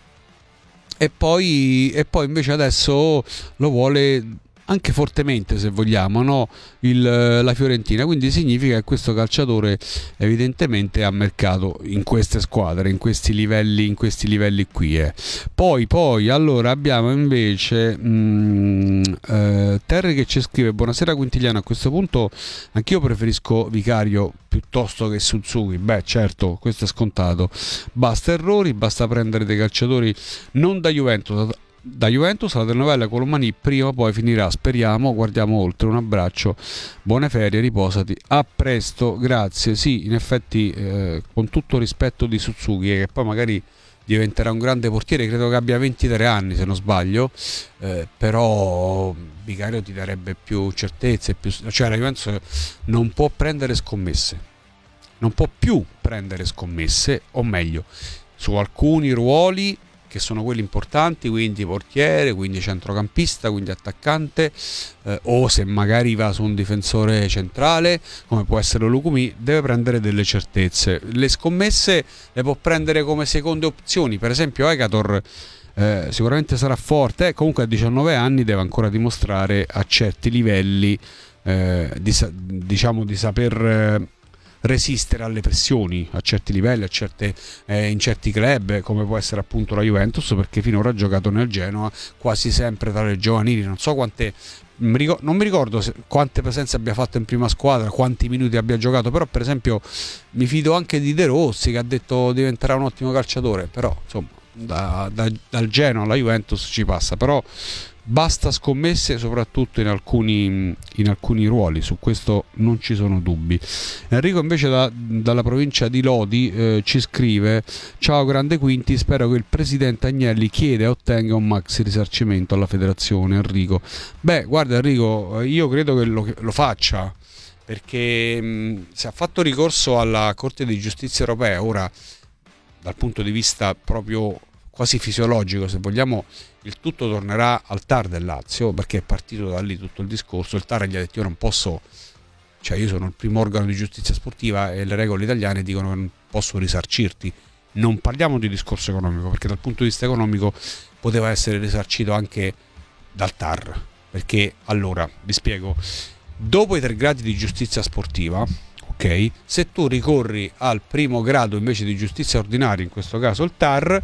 e, poi, e poi invece adesso lo vuole anche fortemente, se vogliamo, no? Il, la Fiorentina, quindi significa che questo calciatore evidentemente ha mercato in queste squadre, in questi livelli, in questi livelli qui. Eh. Poi, poi, allora abbiamo invece mh, eh, Terry che ci scrive: buonasera Quintiliano, a questo punto anch'io preferisco Vicario piuttosto che Suzuki. Beh, certo, questo è scontato. Basta errori, basta prendere dei calciatori non da Juventus. Da Juventus la telenovela Colomani prima o poi finirà, speriamo, guardiamo oltre. Un abbraccio, buone ferie, riposati, a presto, grazie. Sì, in effetti eh, con tutto rispetto di Suzuki, che poi magari diventerà un grande portiere, credo che abbia ventitré anni se non sbaglio, eh, però Vicario ti darebbe più certezze, più, cioè la Juventus non può prendere scommesse, non può più prendere scommesse, o meglio, su alcuni ruoli che sono quelli importanti, quindi portiere, quindi centrocampista, quindi attaccante, eh, o se magari va su un difensore centrale come può essere Lucumi, deve prendere delle certezze. Le scommesse le può prendere come seconde opzioni, per esempio Ekator eh, sicuramente sarà forte, eh, comunque a diciannove anni deve ancora dimostrare a certi livelli eh, di, diciamo di saper eh, resistere alle pressioni a certi livelli, a certe, eh, in certi club come può essere appunto la Juventus, perché finora ha giocato nel Genoa quasi sempre tra le giovanili. Non so quante, non mi ricordo se, quante presenze abbia fatto in prima squadra, quanti minuti abbia giocato, però per esempio mi fido anche di De Rossi, che ha detto diventerà un ottimo calciatore, però insomma da, da, dal Genoa alla Juventus ci passa, però basta scommesse soprattutto in alcuni, in alcuni ruoli, su questo non ci sono dubbi. Enrico invece da, dalla provincia di Lodi eh, ci scrive: ciao grande Quinti, spero che il presidente Agnelli chieda e ottenga un maxi risarcimento alla federazione. Enrico, beh guarda Enrico, io credo che lo, lo faccia, perché mh, se ha fatto ricorso alla Corte di Giustizia Europea, ora dal punto di vista proprio quasi fisiologico, se vogliamo. Il tutto tornerà al T A R del Lazio, perché è partito da lì tutto il discorso. Il T A R gli ha detto: io non posso, cioè io sono il primo organo di giustizia sportiva e le regole italiane dicono che non posso risarcirti. Non parliamo di discorso economico, perché dal punto di vista economico poteva essere risarcito anche dal T A R, perché allora vi spiego: dopo i tre gradi di giustizia sportiva, ok, se tu ricorri al primo grado invece di giustizia ordinaria, in questo caso il T A R,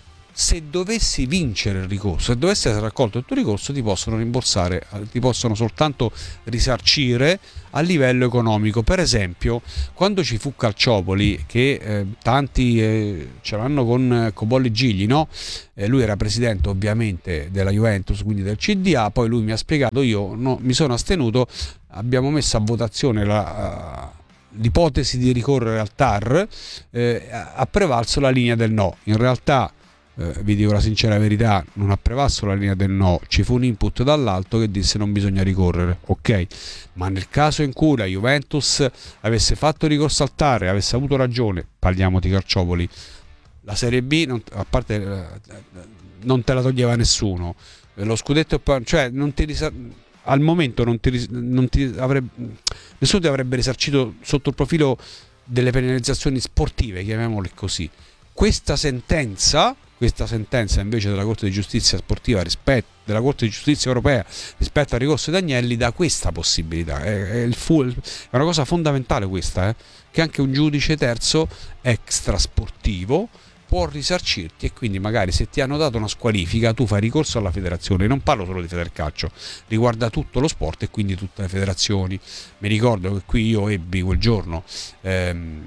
se dovessi vincere il ricorso, se dovesse essere raccolto il tuo ricorso, ti possono rimborsare, ti possono soltanto risarcire a livello economico. Per esempio, quando ci fu Calciopoli, che eh, tanti eh, ce l'hanno con Cobolli Gigli, no? Eh, lui era presidente ovviamente della Juventus, quindi del C D A, poi lui mi ha spiegato, io no, mi sono astenuto, abbiamo messo a votazione la... Uh, l'ipotesi di ricorrere al T A R, eh, ha prevalso la linea del no. In realtà, eh, vi dico la sincera verità, non ha prevalso la linea del no, ci fu un input dall'alto che disse non bisogna ricorrere, ok, ma nel caso in cui la Juventus avesse fatto ricorso al T A R e avesse avuto ragione, parliamo di Calciopoli, la Serie B non, a parte eh, non te la toglieva nessuno, lo scudetto, cioè non ti risa- al momento non ti, non ti avrebbe, nessuno ti avrebbe risarcito sotto il profilo delle penalizzazioni sportive, chiamiamole così. Questa sentenza, questa sentenza invece della Corte di Giustizia sportiva rispetto della Corte di Giustizia europea rispetto al ricorso di Agnelli dà questa possibilità. È, è, il full, è una cosa fondamentale questa, eh, che anche un giudice terzo extrasportivo può risarcirti, e quindi magari se ti hanno dato una squalifica tu fai ricorso alla federazione. Non parlo solo di Federcalcio, riguarda tutto lo sport e quindi tutte le federazioni. Mi ricordo che qui io ebbi quel giorno ehm,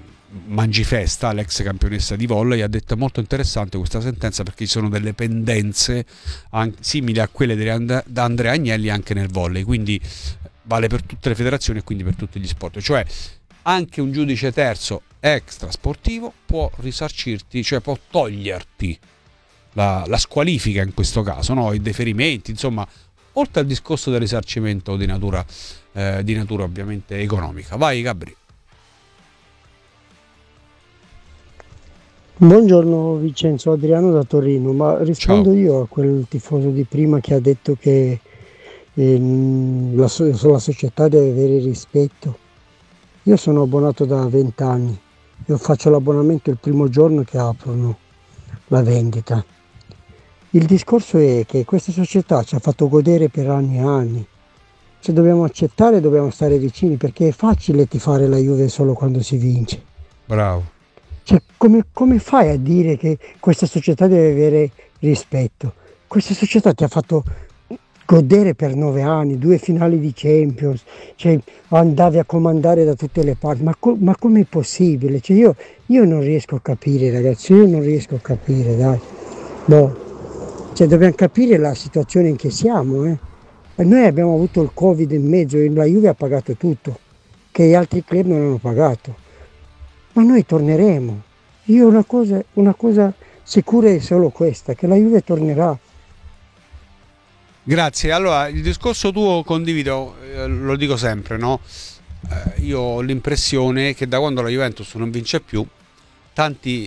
Mangifesta, l'ex campionessa di volley, ha detto: molto interessante questa sentenza perché ci sono delle pendenze anche simili a quelle di And- da Andrea Agnelli anche nel volley, quindi vale per tutte le federazioni e quindi per tutti gli sport, cioè anche un giudice terzo extra sportivo può risarcirti, cioè può toglierti la, la squalifica in questo caso, no? I deferimenti, insomma, oltre al discorso del risarcimento di natura, eh, di natura ovviamente economica. Vai Gabri. Buongiorno Vincenzo, Adriano da Torino, ma rispondo Ciao. io a quel tifoso di prima che ha detto che ehm, la, so- la società deve avere rispetto. Io sono abbonato da vent'anni, io faccio l'abbonamento il primo giorno che aprono la vendita. Il discorso è che questa società ci ha fatto godere per anni e anni, se dobbiamo accettare dobbiamo stare vicini, perché è facile tifare la Juve solo quando si vince. Bravo. Cioè, come, come fai a dire che questa società deve avere rispetto? Questa società ti ha fatto godere per nove anni, due finali di Champions, cioè andavi a comandare da tutte le parti, ma, co- ma com'è possibile? Cioè, io, io non riesco a capire, ragazzi, io non riesco a capire, dai. Boh. Cioè, dobbiamo capire la situazione in che siamo, eh. E noi abbiamo avuto il Covid in mezzo e la Juve ha pagato tutto, che gli altri club non hanno pagato. Ma noi torneremo. Io una cosa, una cosa sicura è solo questa, che la Juve tornerà. Grazie. Allora, il discorso tuo condivido, eh, lo dico sempre, no? Eh, io ho l'impressione che da quando la Juventus non vince più, tanti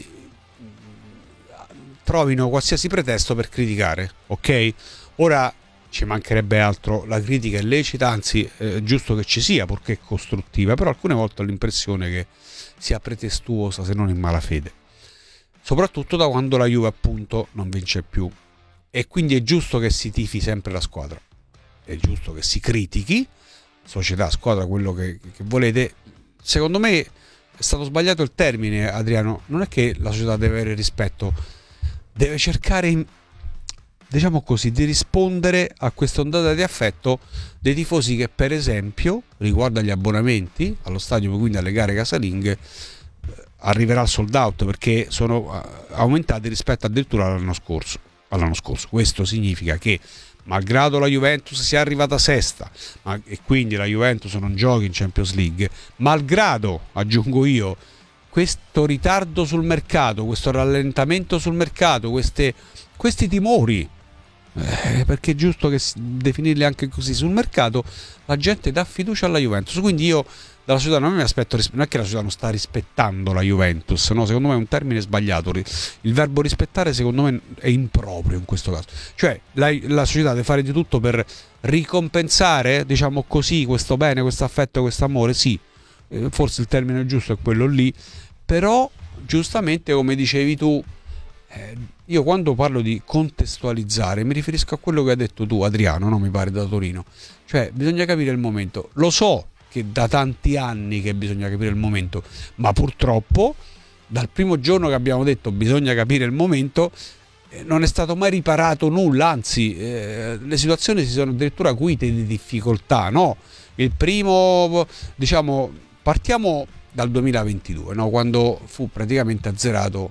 trovino qualsiasi pretesto per criticare, ok? Ora ci mancherebbe altro, la critica è lecita, anzi è giusto che ci sia, purché è costruttiva, però alcune volte ho l'impressione che sia pretestuosa, se non in malafede, soprattutto da quando la Juve appunto non vince più. E quindi è giusto che si tifi sempre la squadra, è giusto che si critichi, società, squadra, quello che, che volete. Secondo me è stato sbagliato il termine, Adriano. Non è che la società deve avere rispetto, deve cercare, diciamo così, di rispondere a questa ondata di affetto dei tifosi che, per esempio, riguardo agli abbonamenti allo stadio, quindi alle gare casalinghe, arriverà al sold out perché sono aumentati rispetto addirittura all'anno scorso. all'anno scorso. Questo significa che, malgrado la Juventus sia arrivata sesta, ma, e quindi la Juventus non giochi in Champions League, malgrado, aggiungo io, questo ritardo sul mercato, questo rallentamento sul mercato, queste, questi timori eh, perché è giusto che definirli anche così. Sul mercato la gente dà fiducia alla Juventus, quindi io dalla società non mi aspetto, non è che la società non sta rispettando la Juventus, no, secondo me è un termine sbagliato, il verbo rispettare secondo me è improprio in questo caso, cioè la, la società deve fare di tutto per ricompensare, diciamo così, questo bene, questo affetto, questo amore, sì, eh, forse il termine giusto è quello lì, però giustamente come dicevi tu, eh, io quando parlo di contestualizzare mi riferisco a quello che hai detto tu, Adriano, no, mi pare, da Torino, cioè bisogna capire il momento, lo so che da tanti anni che bisogna capire il momento, ma purtroppo dal primo giorno che abbiamo detto bisogna capire il momento eh, non è stato mai riparato nulla, anzi eh, le situazioni si sono addirittura acuite di difficoltà, no? Il primo, diciamo, partiamo dal duemilaventidue, no? Quando fu praticamente azzerato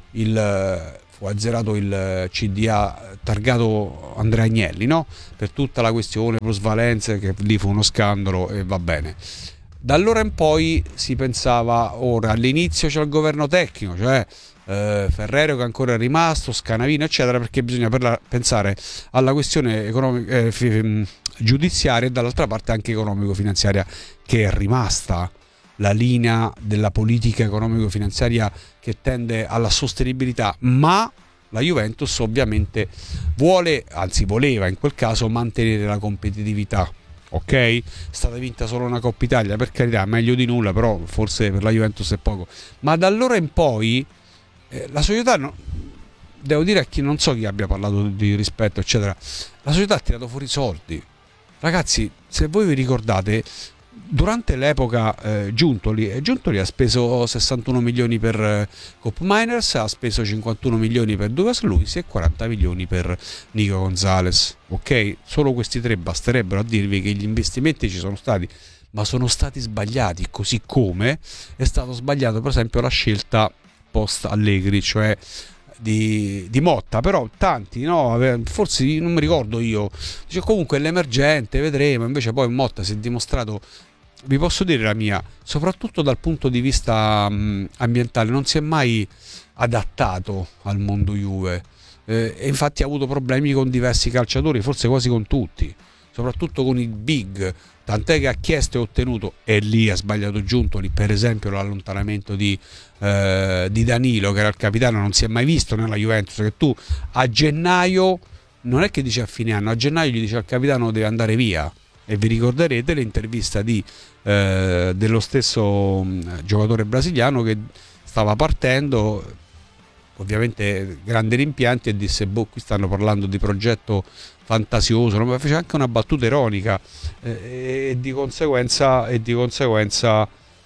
il fu azzerato il C D A targato Andrea Agnelli, no? Per tutta la questione plusvalenze, che lì fu uno scandalo e va bene. Da allora in poi si pensava, ora all'inizio c'è il governo tecnico, cioè eh, Ferrero che ancora è rimasto, Scanavino eccetera, perché bisogna per la, pensare alla questione economica, eh, f- giudiziaria e dall'altra parte anche economico-finanziaria che è rimasta. La linea della politica economico-finanziaria che tende alla sostenibilità, ma la Juventus ovviamente vuole, anzi voleva in quel caso, mantenere la competitività. Ok? È stata vinta solo una Coppa Italia, per carità, meglio di nulla, però forse per la Juventus è poco. Ma da allora in poi eh, la società, no, devo dire a chi non so chi abbia parlato di rispetto, eccetera, la società ha tirato fuori i soldi. Ragazzi, se voi vi ricordate, durante l'epoca eh, Giuntoli, eh, Giuntoli ha speso sessantuno milioni per eh, Cop Miners, ha speso cinquantuno milioni per Douglas Luiz e quaranta milioni per Nico Gonzalez. Ok? Solo questi tre basterebbero a dirvi che gli investimenti ci sono stati, ma sono stati sbagliati, così come è stato sbagliato per esempio la scelta post Allegri, cioè Di, di Motta, però tanti, no, forse non mi ricordo io, dice comunque è l'emergente, vedremo, invece poi Motta si è dimostrato, vi posso dire la mia, soprattutto dal punto di vista mh, ambientale, non si è mai adattato al mondo Juve eh, e infatti ha avuto problemi con diversi calciatori, forse quasi con tutti, soprattutto con i big, tant'è che ha chiesto e ottenuto, e lì ha sbagliato Giuntoli, per esempio l'allontanamento di, eh, di Danilo, che era il capitano, non si è mai visto nella Juventus, che tu a gennaio, non è che dice a fine anno, a gennaio gli dice al capitano deve andare via, e vi ricorderete l'intervista di, eh, dello stesso mh, giocatore brasiliano che stava partendo, ovviamente grandi rimpianti, e disse boh, qui stanno parlando di progetto fantasioso, ma fece anche una battuta ironica eh, e di conseguenza e di conseguenza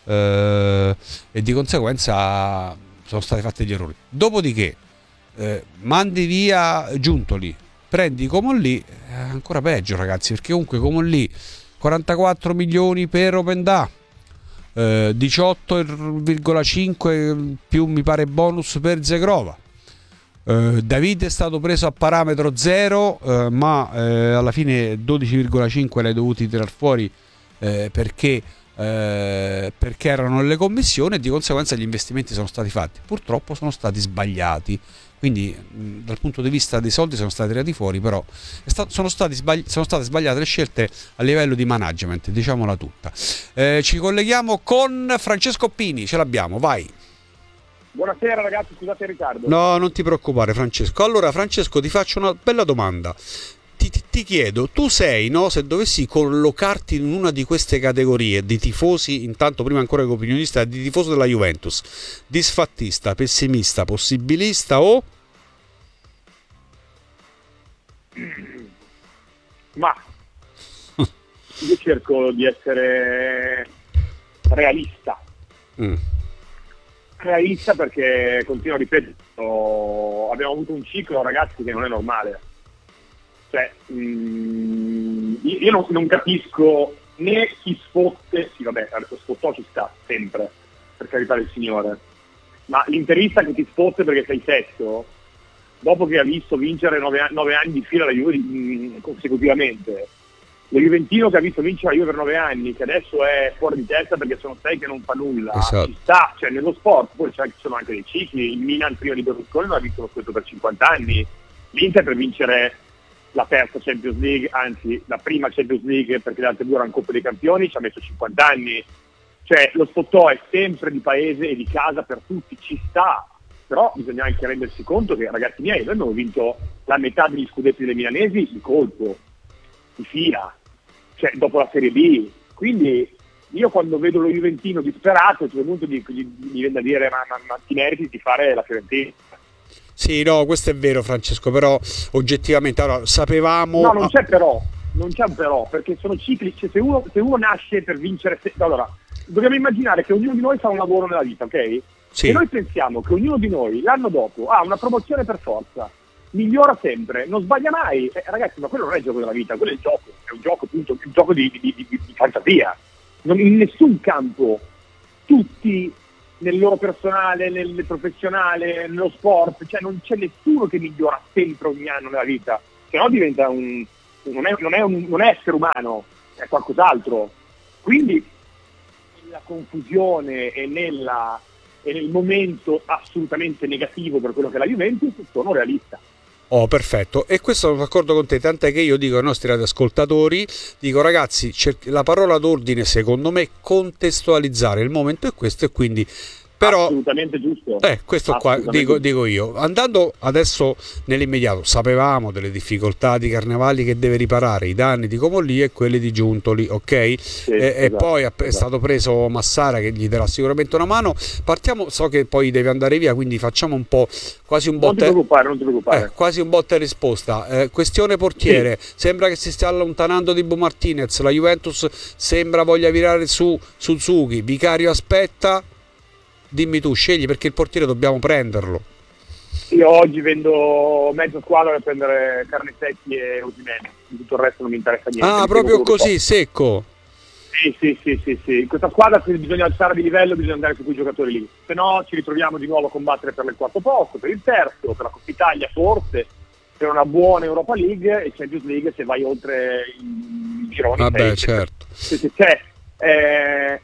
eh, e di conseguenza sono stati fatti gli errori. Dopodiché eh, mandi via Giuntoli, prendi Comolli, eh, ancora peggio ragazzi, perché comunque Comolli quarantaquattro milioni per Openda, eh, diciotto virgola cinque più mi pare bonus per Zegrova. Uh, David è stato preso a parametro zero, uh, ma uh, alla fine dodici virgola cinque l'hai dovuti tirar fuori uh, perché, uh, perché erano nelle commissioni, e di conseguenza gli investimenti sono stati fatti, purtroppo sono stati sbagliati, quindi mh, dal punto di vista dei soldi sono stati tirati fuori, però è sta- sono, stati sbagli- sono state sbagliate le scelte a livello di management, diciamola tutta. Uh, ci colleghiamo con Francesco Pini, ce l'abbiamo, vai. Buonasera ragazzi, scusate il ritardo. No, non ti preoccupare Francesco. Allora Francesco, ti faccio una bella domanda. Ti, ti, ti chiedo, tu sei, no, se dovessi collocarti in una di queste categorie di tifosi, intanto prima ancora che opinionista, di tifoso della Juventus, disfattista, pessimista, possibilista o? Ma io cerco di essere realista. Mm. realista perché, continuo a ripetere, abbiamo avuto un ciclo ragazzi che non è normale, cioè mh, io non, non capisco né chi sfotte, sì vabbè, lo sfottò ci sta sempre, per carità del Signore, ma l'interista che ti sfotte perché sei sesto dopo che ha visto vincere nove, nove anni di fila la Juve mh, consecutivamente, lo Juventino che ha visto vincere la Juve per nove anni, che adesso è fuori di testa perché sono sei che non fa nulla, esatto. Ci sta, cioè nello sport poi ci sono anche dei cicli, il Milan prima di Berlusconi non ha vinto lo scudetto per cinquanta anni, l'Inter per vincere la terza Champions League, anzi la prima Champions League, perché le altre due erano Coppa dei Campioni, ci ha messo cinquanta anni. Cioè lo spottò è sempre di paese e di casa per tutti, ci sta, però bisogna anche rendersi conto che, ragazzi miei, noi abbiamo vinto la metà degli scudetti dei milanesi di colpo, di fila, cioè dopo la Serie B. Quindi io quando vedo lo Juventino disperato, a un certo punto gli, gli, gli viene da dire ma, ma, ma ti meriti di fare la Fiorentina. Sì, no, questo è vero, Francesco, però oggettivamente allora, sapevamo... No, non c'è però, non c'è un però, perché sono cicli, cioè, se, uno, se uno nasce per vincere... Se, allora, dobbiamo immaginare che ognuno di noi fa un lavoro nella vita, ok? Sì. E noi pensiamo che ognuno di noi l'anno dopo ha una promozione per forza, migliora sempre, non sbaglia mai. Eh, ragazzi, ma quello non è il gioco della vita, quello è il gioco, è un gioco, appunto, un gioco di, di, di, di, di fantasia. Non, in nessun campo, tutti nel loro personale, nel professionale, nello sport, cioè non c'è nessuno che migliora sempre ogni anno nella vita, se no diventa un non è, non è un non è essere umano, è qualcos'altro. Quindi nella confusione e nella e nel momento assolutamente negativo per quello che è la Juventus sono realista. Oh, perfetto, e questo sono d'accordo con te, tant'è che io dico ai nostri radioascoltatori, dico ragazzi, cer- la parola d'ordine secondo me è contestualizzare, il momento è questo e quindi... Però, assolutamente giusto. Eh, questo qua dico, dico io. Andando adesso nell'immediato, sapevamo delle difficoltà di Carnevali che deve riparare, i danni di Comolli e quelli di Giuntoli, ok? Sì, e, esatto, e poi è esatto. stato preso Massara che gli darà sicuramente una mano. Partiamo, so che poi deve andare via, quindi facciamo un po' quasi un botta, non ti preoccupare, non ti preoccupare. Eh, quasi un botta e risposta. Eh, questione portiere, sì. Sembra che si stia allontanando di Bo Martinez, la Juventus sembra voglia virare su Suzuki, Vicario aspetta. Dimmi tu, scegli perché il portiere dobbiamo prenderlo. Io oggi vendo mezza squadra per prendere Carnesecchi e Osimhen, tutto il resto non mi interessa niente. Ah, proprio così, secco? Sì, sì, sì, sì, sì. In questa squadra se bisogna alzare di livello bisogna andare su quei giocatori lì, se no ci ritroviamo di nuovo a combattere per il quarto posto, per il terzo, per la Coppa Italia forse, per una buona Europa League e Champions League se vai oltre i gironi. Vabbè, certo. Se, se c'è... Eh,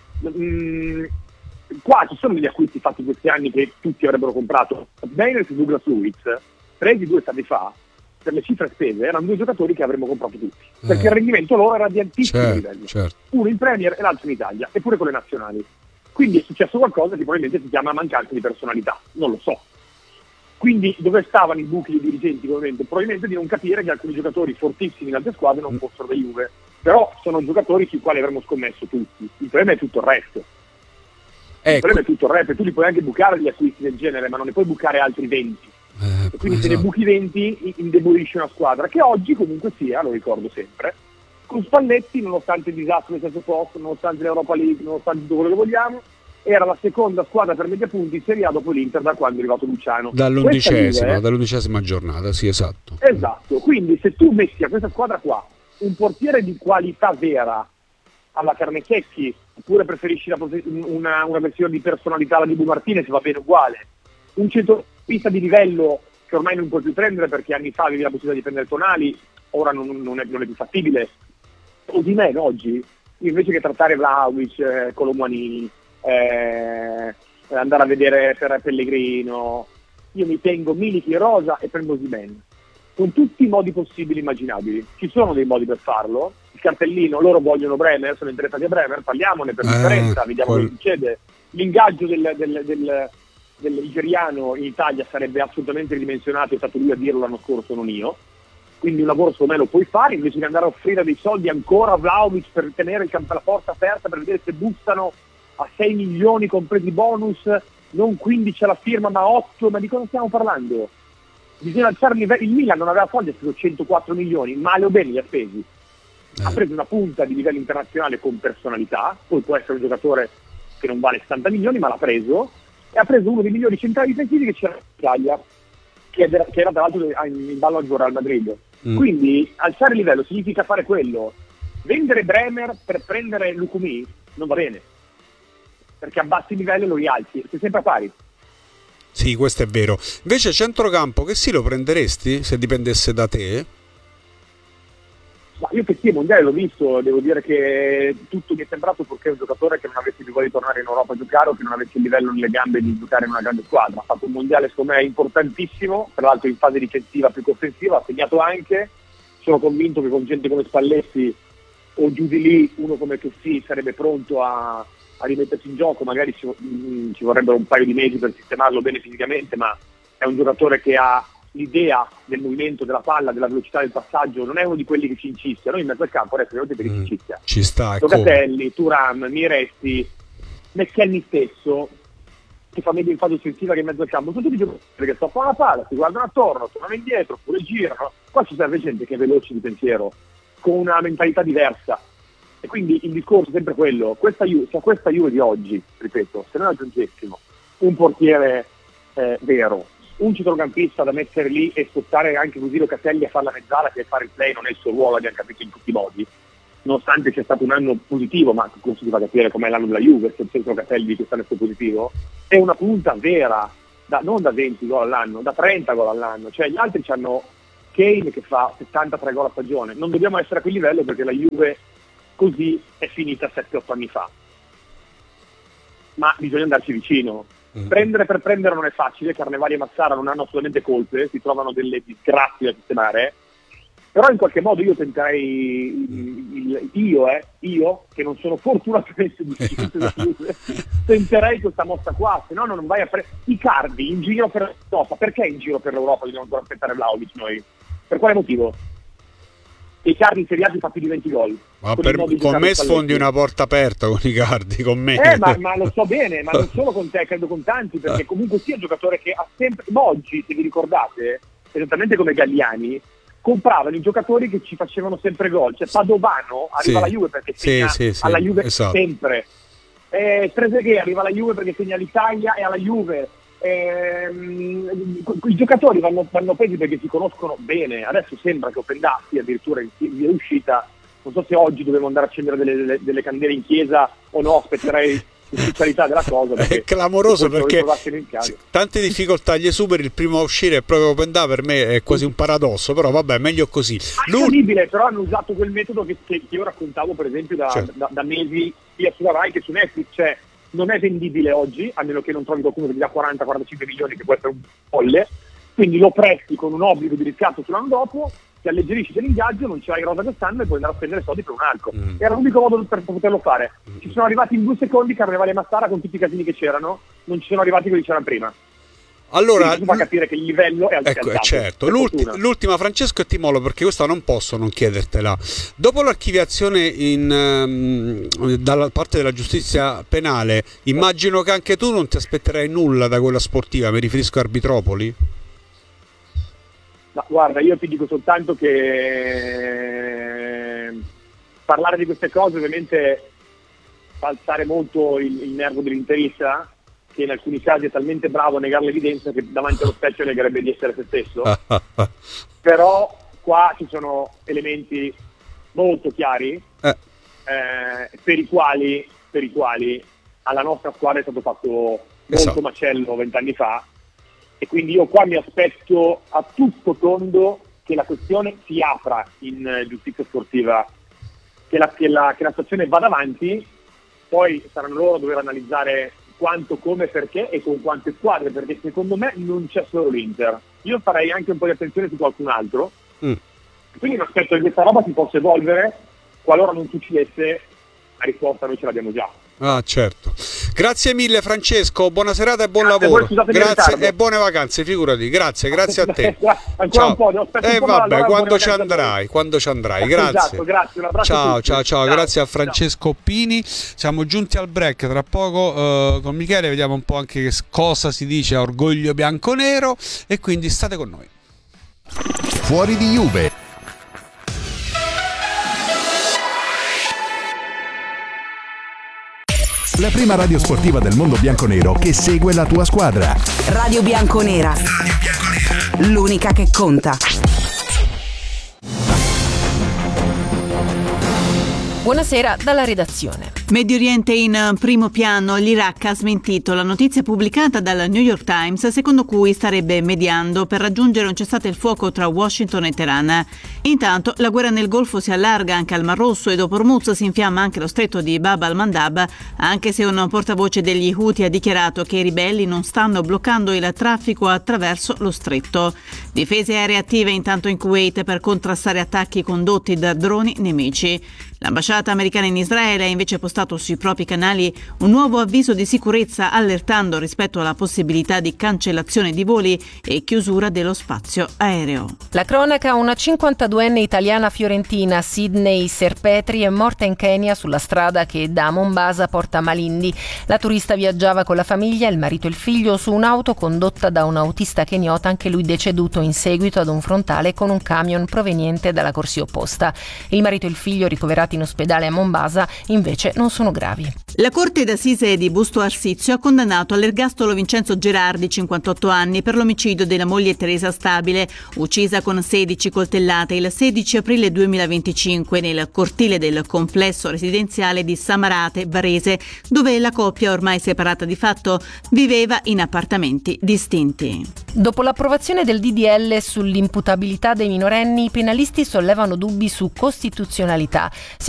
mh, qua ci sono degli acquisti fatti questi anni che tutti avrebbero comprato. Beiners e Douglas Luiz, presi due stati fa, per le cifre spese, erano due giocatori che avremmo comprato tutti, perché eh. il rendimento loro era di altissimo certo, livello, certo. Uno in Premier e l'altro in Italia, eppure con le nazionali. Quindi è successo qualcosa che probabilmente si chiama mancanza di personalità, non lo so. Quindi dove stavano i buchi dei dirigenti probabilmente? Probabilmente di non capire che alcuni giocatori fortissimi in altre squadre non fossero da Juve, però sono giocatori sui quali avremmo scommesso tutti. Il problema è tutto il resto. Il ecco. problema è tutto il resto, tu li puoi anche bucare gli acquisti del genere, ma non ne puoi bucare altri venti. Eh, e quindi esatto. se ne buchi venti indebolisce una squadra che oggi comunque sia, lo ricordo sempre, con Spalletti, nonostante il disastro del terzo posto, nonostante l'Europa League, nonostante tutto quello che vogliamo, era la seconda squadra per media punti in Serie A dopo l'Inter da quando è arrivato Luciano. Dall'undicesima, Juve, dall'undicesima giornata, sì, esatto. Esatto, quindi se tu metti a questa squadra qua un portiere di qualità vera alla Carnesecchi, oppure preferisci la, una, una versione di personalità alla di Bu Martinez, va bene uguale, un centrocampista di livello che ormai non puoi più prendere perché anni fa avevi la possibilità di prendere Tonali, ora non, non, è, non è più fattibile. Osimhen oggi, invece che trattare Vlahovic, eh, Colomani, eh, andare a vedere per Pellegrino, io mi tengo Milik e Rosa e prendo Osimhen, con tutti i modi possibili e immaginabili. Ci sono dei modi per farlo, il cartellino, loro vogliono Bremer, sono interessati a Bremer, parliamone per differenza, eh, vediamo quel... che succede. L'ingaggio del, del, del, del nigeriano in Italia sarebbe assolutamente ridimensionato, è stato lui a dirlo l'anno scorso, non io. Quindi un lavoro secondo me lo puoi fare, invece di andare a offrire dei soldi ancora a Vlahovic per tenere il campo, la porta aperta, per vedere se bussano a sei milioni compresi bonus, non quindici alla firma ma otto, ma di cosa stiamo parlando? Bisogna alzare il livello. Il Milan non aveva soldi, ha speso centoquattro milioni, male o bene li ha spesi. Ha preso una punta di livello internazionale con personalità, poi può essere un giocatore che non vale settanta milioni, ma l'ha preso, e ha preso uno dei migliori centrali difensivi che c'era in Italia, che era, che era tra l'altro in ballo al Real Madrid. Mm. Quindi alzare il livello significa fare quello. Vendere Bremer per prendere Lukumi non va bene, perché abbassi il livello e lo rialzi, sei sempre a pari. Sì, questo è vero. Invece centrocampo, che sì, lo prenderesti se dipendesse da te? Ma io che sì, mondiale l'ho visto, devo dire che tutto mi è sembrato perché è un giocatore che non avesse il voglia di tornare in Europa a giocare o che non avesse il livello nelle gambe di giocare in una grande squadra. Ha fatto un mondiale secondo me importantissimo, tra l'altro in fase difensiva più che offensiva, ha segnato anche. Sono convinto che con gente come Spalletti o giù di lì uno come che sì sarebbe pronto a, a rimettersi in gioco, magari ci, mh, ci vorrebbero un paio di mesi per sistemarlo bene fisicamente, ma è un giocatore che ha l'idea del movimento, della palla, della velocità del passaggio, non è uno di quelli che ci incistia. Noi in mezzo al campo adesso è uno che ci incistia. Ci sta, Locatelli, Thuram, Miretti, McKennie stesso, che fa meglio in fase offensiva che in mezzo al campo, sono tutti giocatori che stoppano la palla, si guardano attorno, tornano indietro, oppure girano. Qua ci serve gente che è veloce di pensiero, con una mentalità diversa. E quindi il discorso è sempre quello, questa Juve, cioè questa Juve di oggi, ripeto, se noi aggiungessimo un portiere eh, vero, un centrocampista da mettere lì e spostare anche così Locatelli a fare la mezzala, che fare il play non è il suo ruolo, abbiamo capito in tutti i modi, nonostante sia stato un anno positivo, ma questo si fa capire com'è l'anno della Juve, se il centro Locatelli di quest'anno è stato positivo, è una punta vera, da, non da venti gol all'anno, da trenta gol all'anno, cioè gli altri hanno Kane che fa settantatré gol a stagione, non dobbiamo essere a quel livello perché la Juve così è finita sette otto anni fa, ma bisogna andarci vicino. Prendere per prendere non è facile, Carnevali e Massara non hanno assolutamente colpe, si trovano delle disgrazie da sistemare, però in qualche modo io tenterei, io, eh, io che non sono fortunatamente disciplinito, tenterei questa mossa qua, se no non vai a prendere Icardi in giro per l'Europa. Perché in giro per l'Europa dobbiamo ancora aspettare Vlahovic noi? Per quale motivo? Icardi in Serie A fa più di venti gol. Ma per, con me sfondi una porta aperta con Icardi, con me. Eh, ma, ma lo so bene, ma non solo con te, credo con tanti, perché comunque sia un giocatore che ha sempre, oggi, se vi ricordate, esattamente come Galliani, compravano i giocatori che ci facevano sempre gol. Cioè Padovano arriva sì, alla Juve perché segna sì, sì, alla Juve esatto. sempre. Eh, Trezeguet arriva alla Juve perché segna l'Italia e alla Juve. Eh, i giocatori vanno, vanno presi perché si conoscono bene. Adesso sembra che Open Dati addirittura in via uscita, non so se oggi dobbiamo andare a accendere delle, delle, delle candele in chiesa o no, aspetterei l'ufficialità della cosa. È clamoroso perché tante difficoltà gli superi, il primo a uscire è proprio Open Dati, per me è quasi un paradosso, però vabbè, meglio così. È incredibile, però hanno usato quel metodo che, che io raccontavo per esempio da, certo. da, da mesi sia sulla Rai che su Netflix, cioè non è vendibile oggi, a meno che non trovi qualcuno che ti dà quaranta quarantacinque milioni, che può essere un folle, quindi lo presti con un obbligo di riscatto sull'anno dopo, ti alleggerisci dell'ingaggio, non ce l'hai rosa quest'anno e puoi andare a spendere soldi per un altro. Mm. Era l'unico modo per poterlo fare. Mm. Ci sono arrivati in due secondi Carnevali e Massara con tutti i casini che c'erano, non ci sono arrivati quelli che c'erano prima. Allora, si fa capire che il livello è alzato. Ecco, certo. L'ultima, l'ultima, Francesco, e ti molo perché questa non posso non chiedertela. Dopo l'archiviazione in, um, dalla parte della giustizia penale, immagino che anche tu non ti aspetterai nulla da quella sportiva, mi riferisco a Arbitropoli? Ma guarda, io ti dico soltanto che parlare di queste cose ovviamente fa alzare molto il, il nervo dell'interista, che in alcuni casi è talmente bravo a negare l'evidenza che davanti allo specchio negherebbe di essere se stesso. Però qua ci sono elementi molto chiari eh. Eh, per i quali per i quali alla nostra squadra è stato fatto molto esatto. macello vent'anni fa, e quindi io qua mi aspetto a tutto tondo che la questione si apra in giustizia sportiva, che la, che la, che la situazione vada avanti, poi saranno loro a dover analizzare quanto, come, perché e con quante squadre, perché secondo me non c'è solo l'Inter. Io farei anche un po' di attenzione su qualcun altro, mm. quindi mi aspetto che questa roba si possa evolvere, qualora non succedesse la risposta noi ce l'abbiamo già. Ah, certo. Grazie mille Francesco, buona serata e buon grazie lavoro. Voi, grazie e buone vacanze, figurati. Grazie, grazie a te. Ancora ciao. un po', devo aspettare eh, un po', vabbè, allora, quando ci andrai, quando ci andrai. Grazie. Esatto, grazie, un abbraccio ciao, a tutti. ciao, ciao, ciao, grazie a Francesco ciao. Pini. Siamo giunti al break, tra poco uh, con Michele vediamo un po' anche che cosa si dice a Orgoglio Bianconero, e quindi state con noi. Fuori di Juve. La prima radio sportiva del mondo bianconero che segue la tua squadra. Radio Bianconera. Radio Bianconera. L'unica che conta. Buonasera dalla redazione. Medio Oriente in primo piano, l'Iraq ha smentito la notizia pubblicata dal New York Times secondo cui starebbe mediando per raggiungere un cessate il fuoco tra Washington e Teheran. Intanto la guerra nel Golfo si allarga anche al Mar Rosso e dopo Hormuz si infiamma anche lo stretto di Bab al-Mandab, anche se un portavoce degli Houthi ha dichiarato che i ribelli non stanno bloccando il traffico attraverso lo stretto. Difese aeree attive intanto in Kuwait per contrastare attacchi condotti da droni nemici. L'ambasciata americana in Israele ha invece postato sui propri canali un nuovo avviso di sicurezza allertando rispetto alla possibilità di cancellazione di voli e chiusura dello spazio aereo. La cronaca: una cinquantaduenne italiana fiorentina, Sydney Serpetri, è morta in Kenya sulla strada che da Mombasa porta a Malindi. La turista viaggiava con la famiglia, il marito e il figlio, su un'auto condotta da un autista keniota, anche lui deceduto in seguito ad un frontale con un camion proveniente dalla corsia opposta. Il marito e il figlio, ricoverati in ospedale a Mombasa, invece non sono gravi. La Corte d'Assise di Busto Arsizio ha condannato all'ergastolo Vincenzo Gerardi, cinquantotto anni, per l'omicidio della moglie Teresa Stabile, uccisa con sedici coltellate il sedici aprile duemilaventicinque nel cortile del complesso residenziale di Samarate, Varese, dove la coppia, ormai separata di fatto, viveva in appartamenti distinti. Dopo l'approvazione del D D L sull'imputabilità dei minorenni, i penalisti sollevano dubbi su costituzionalità.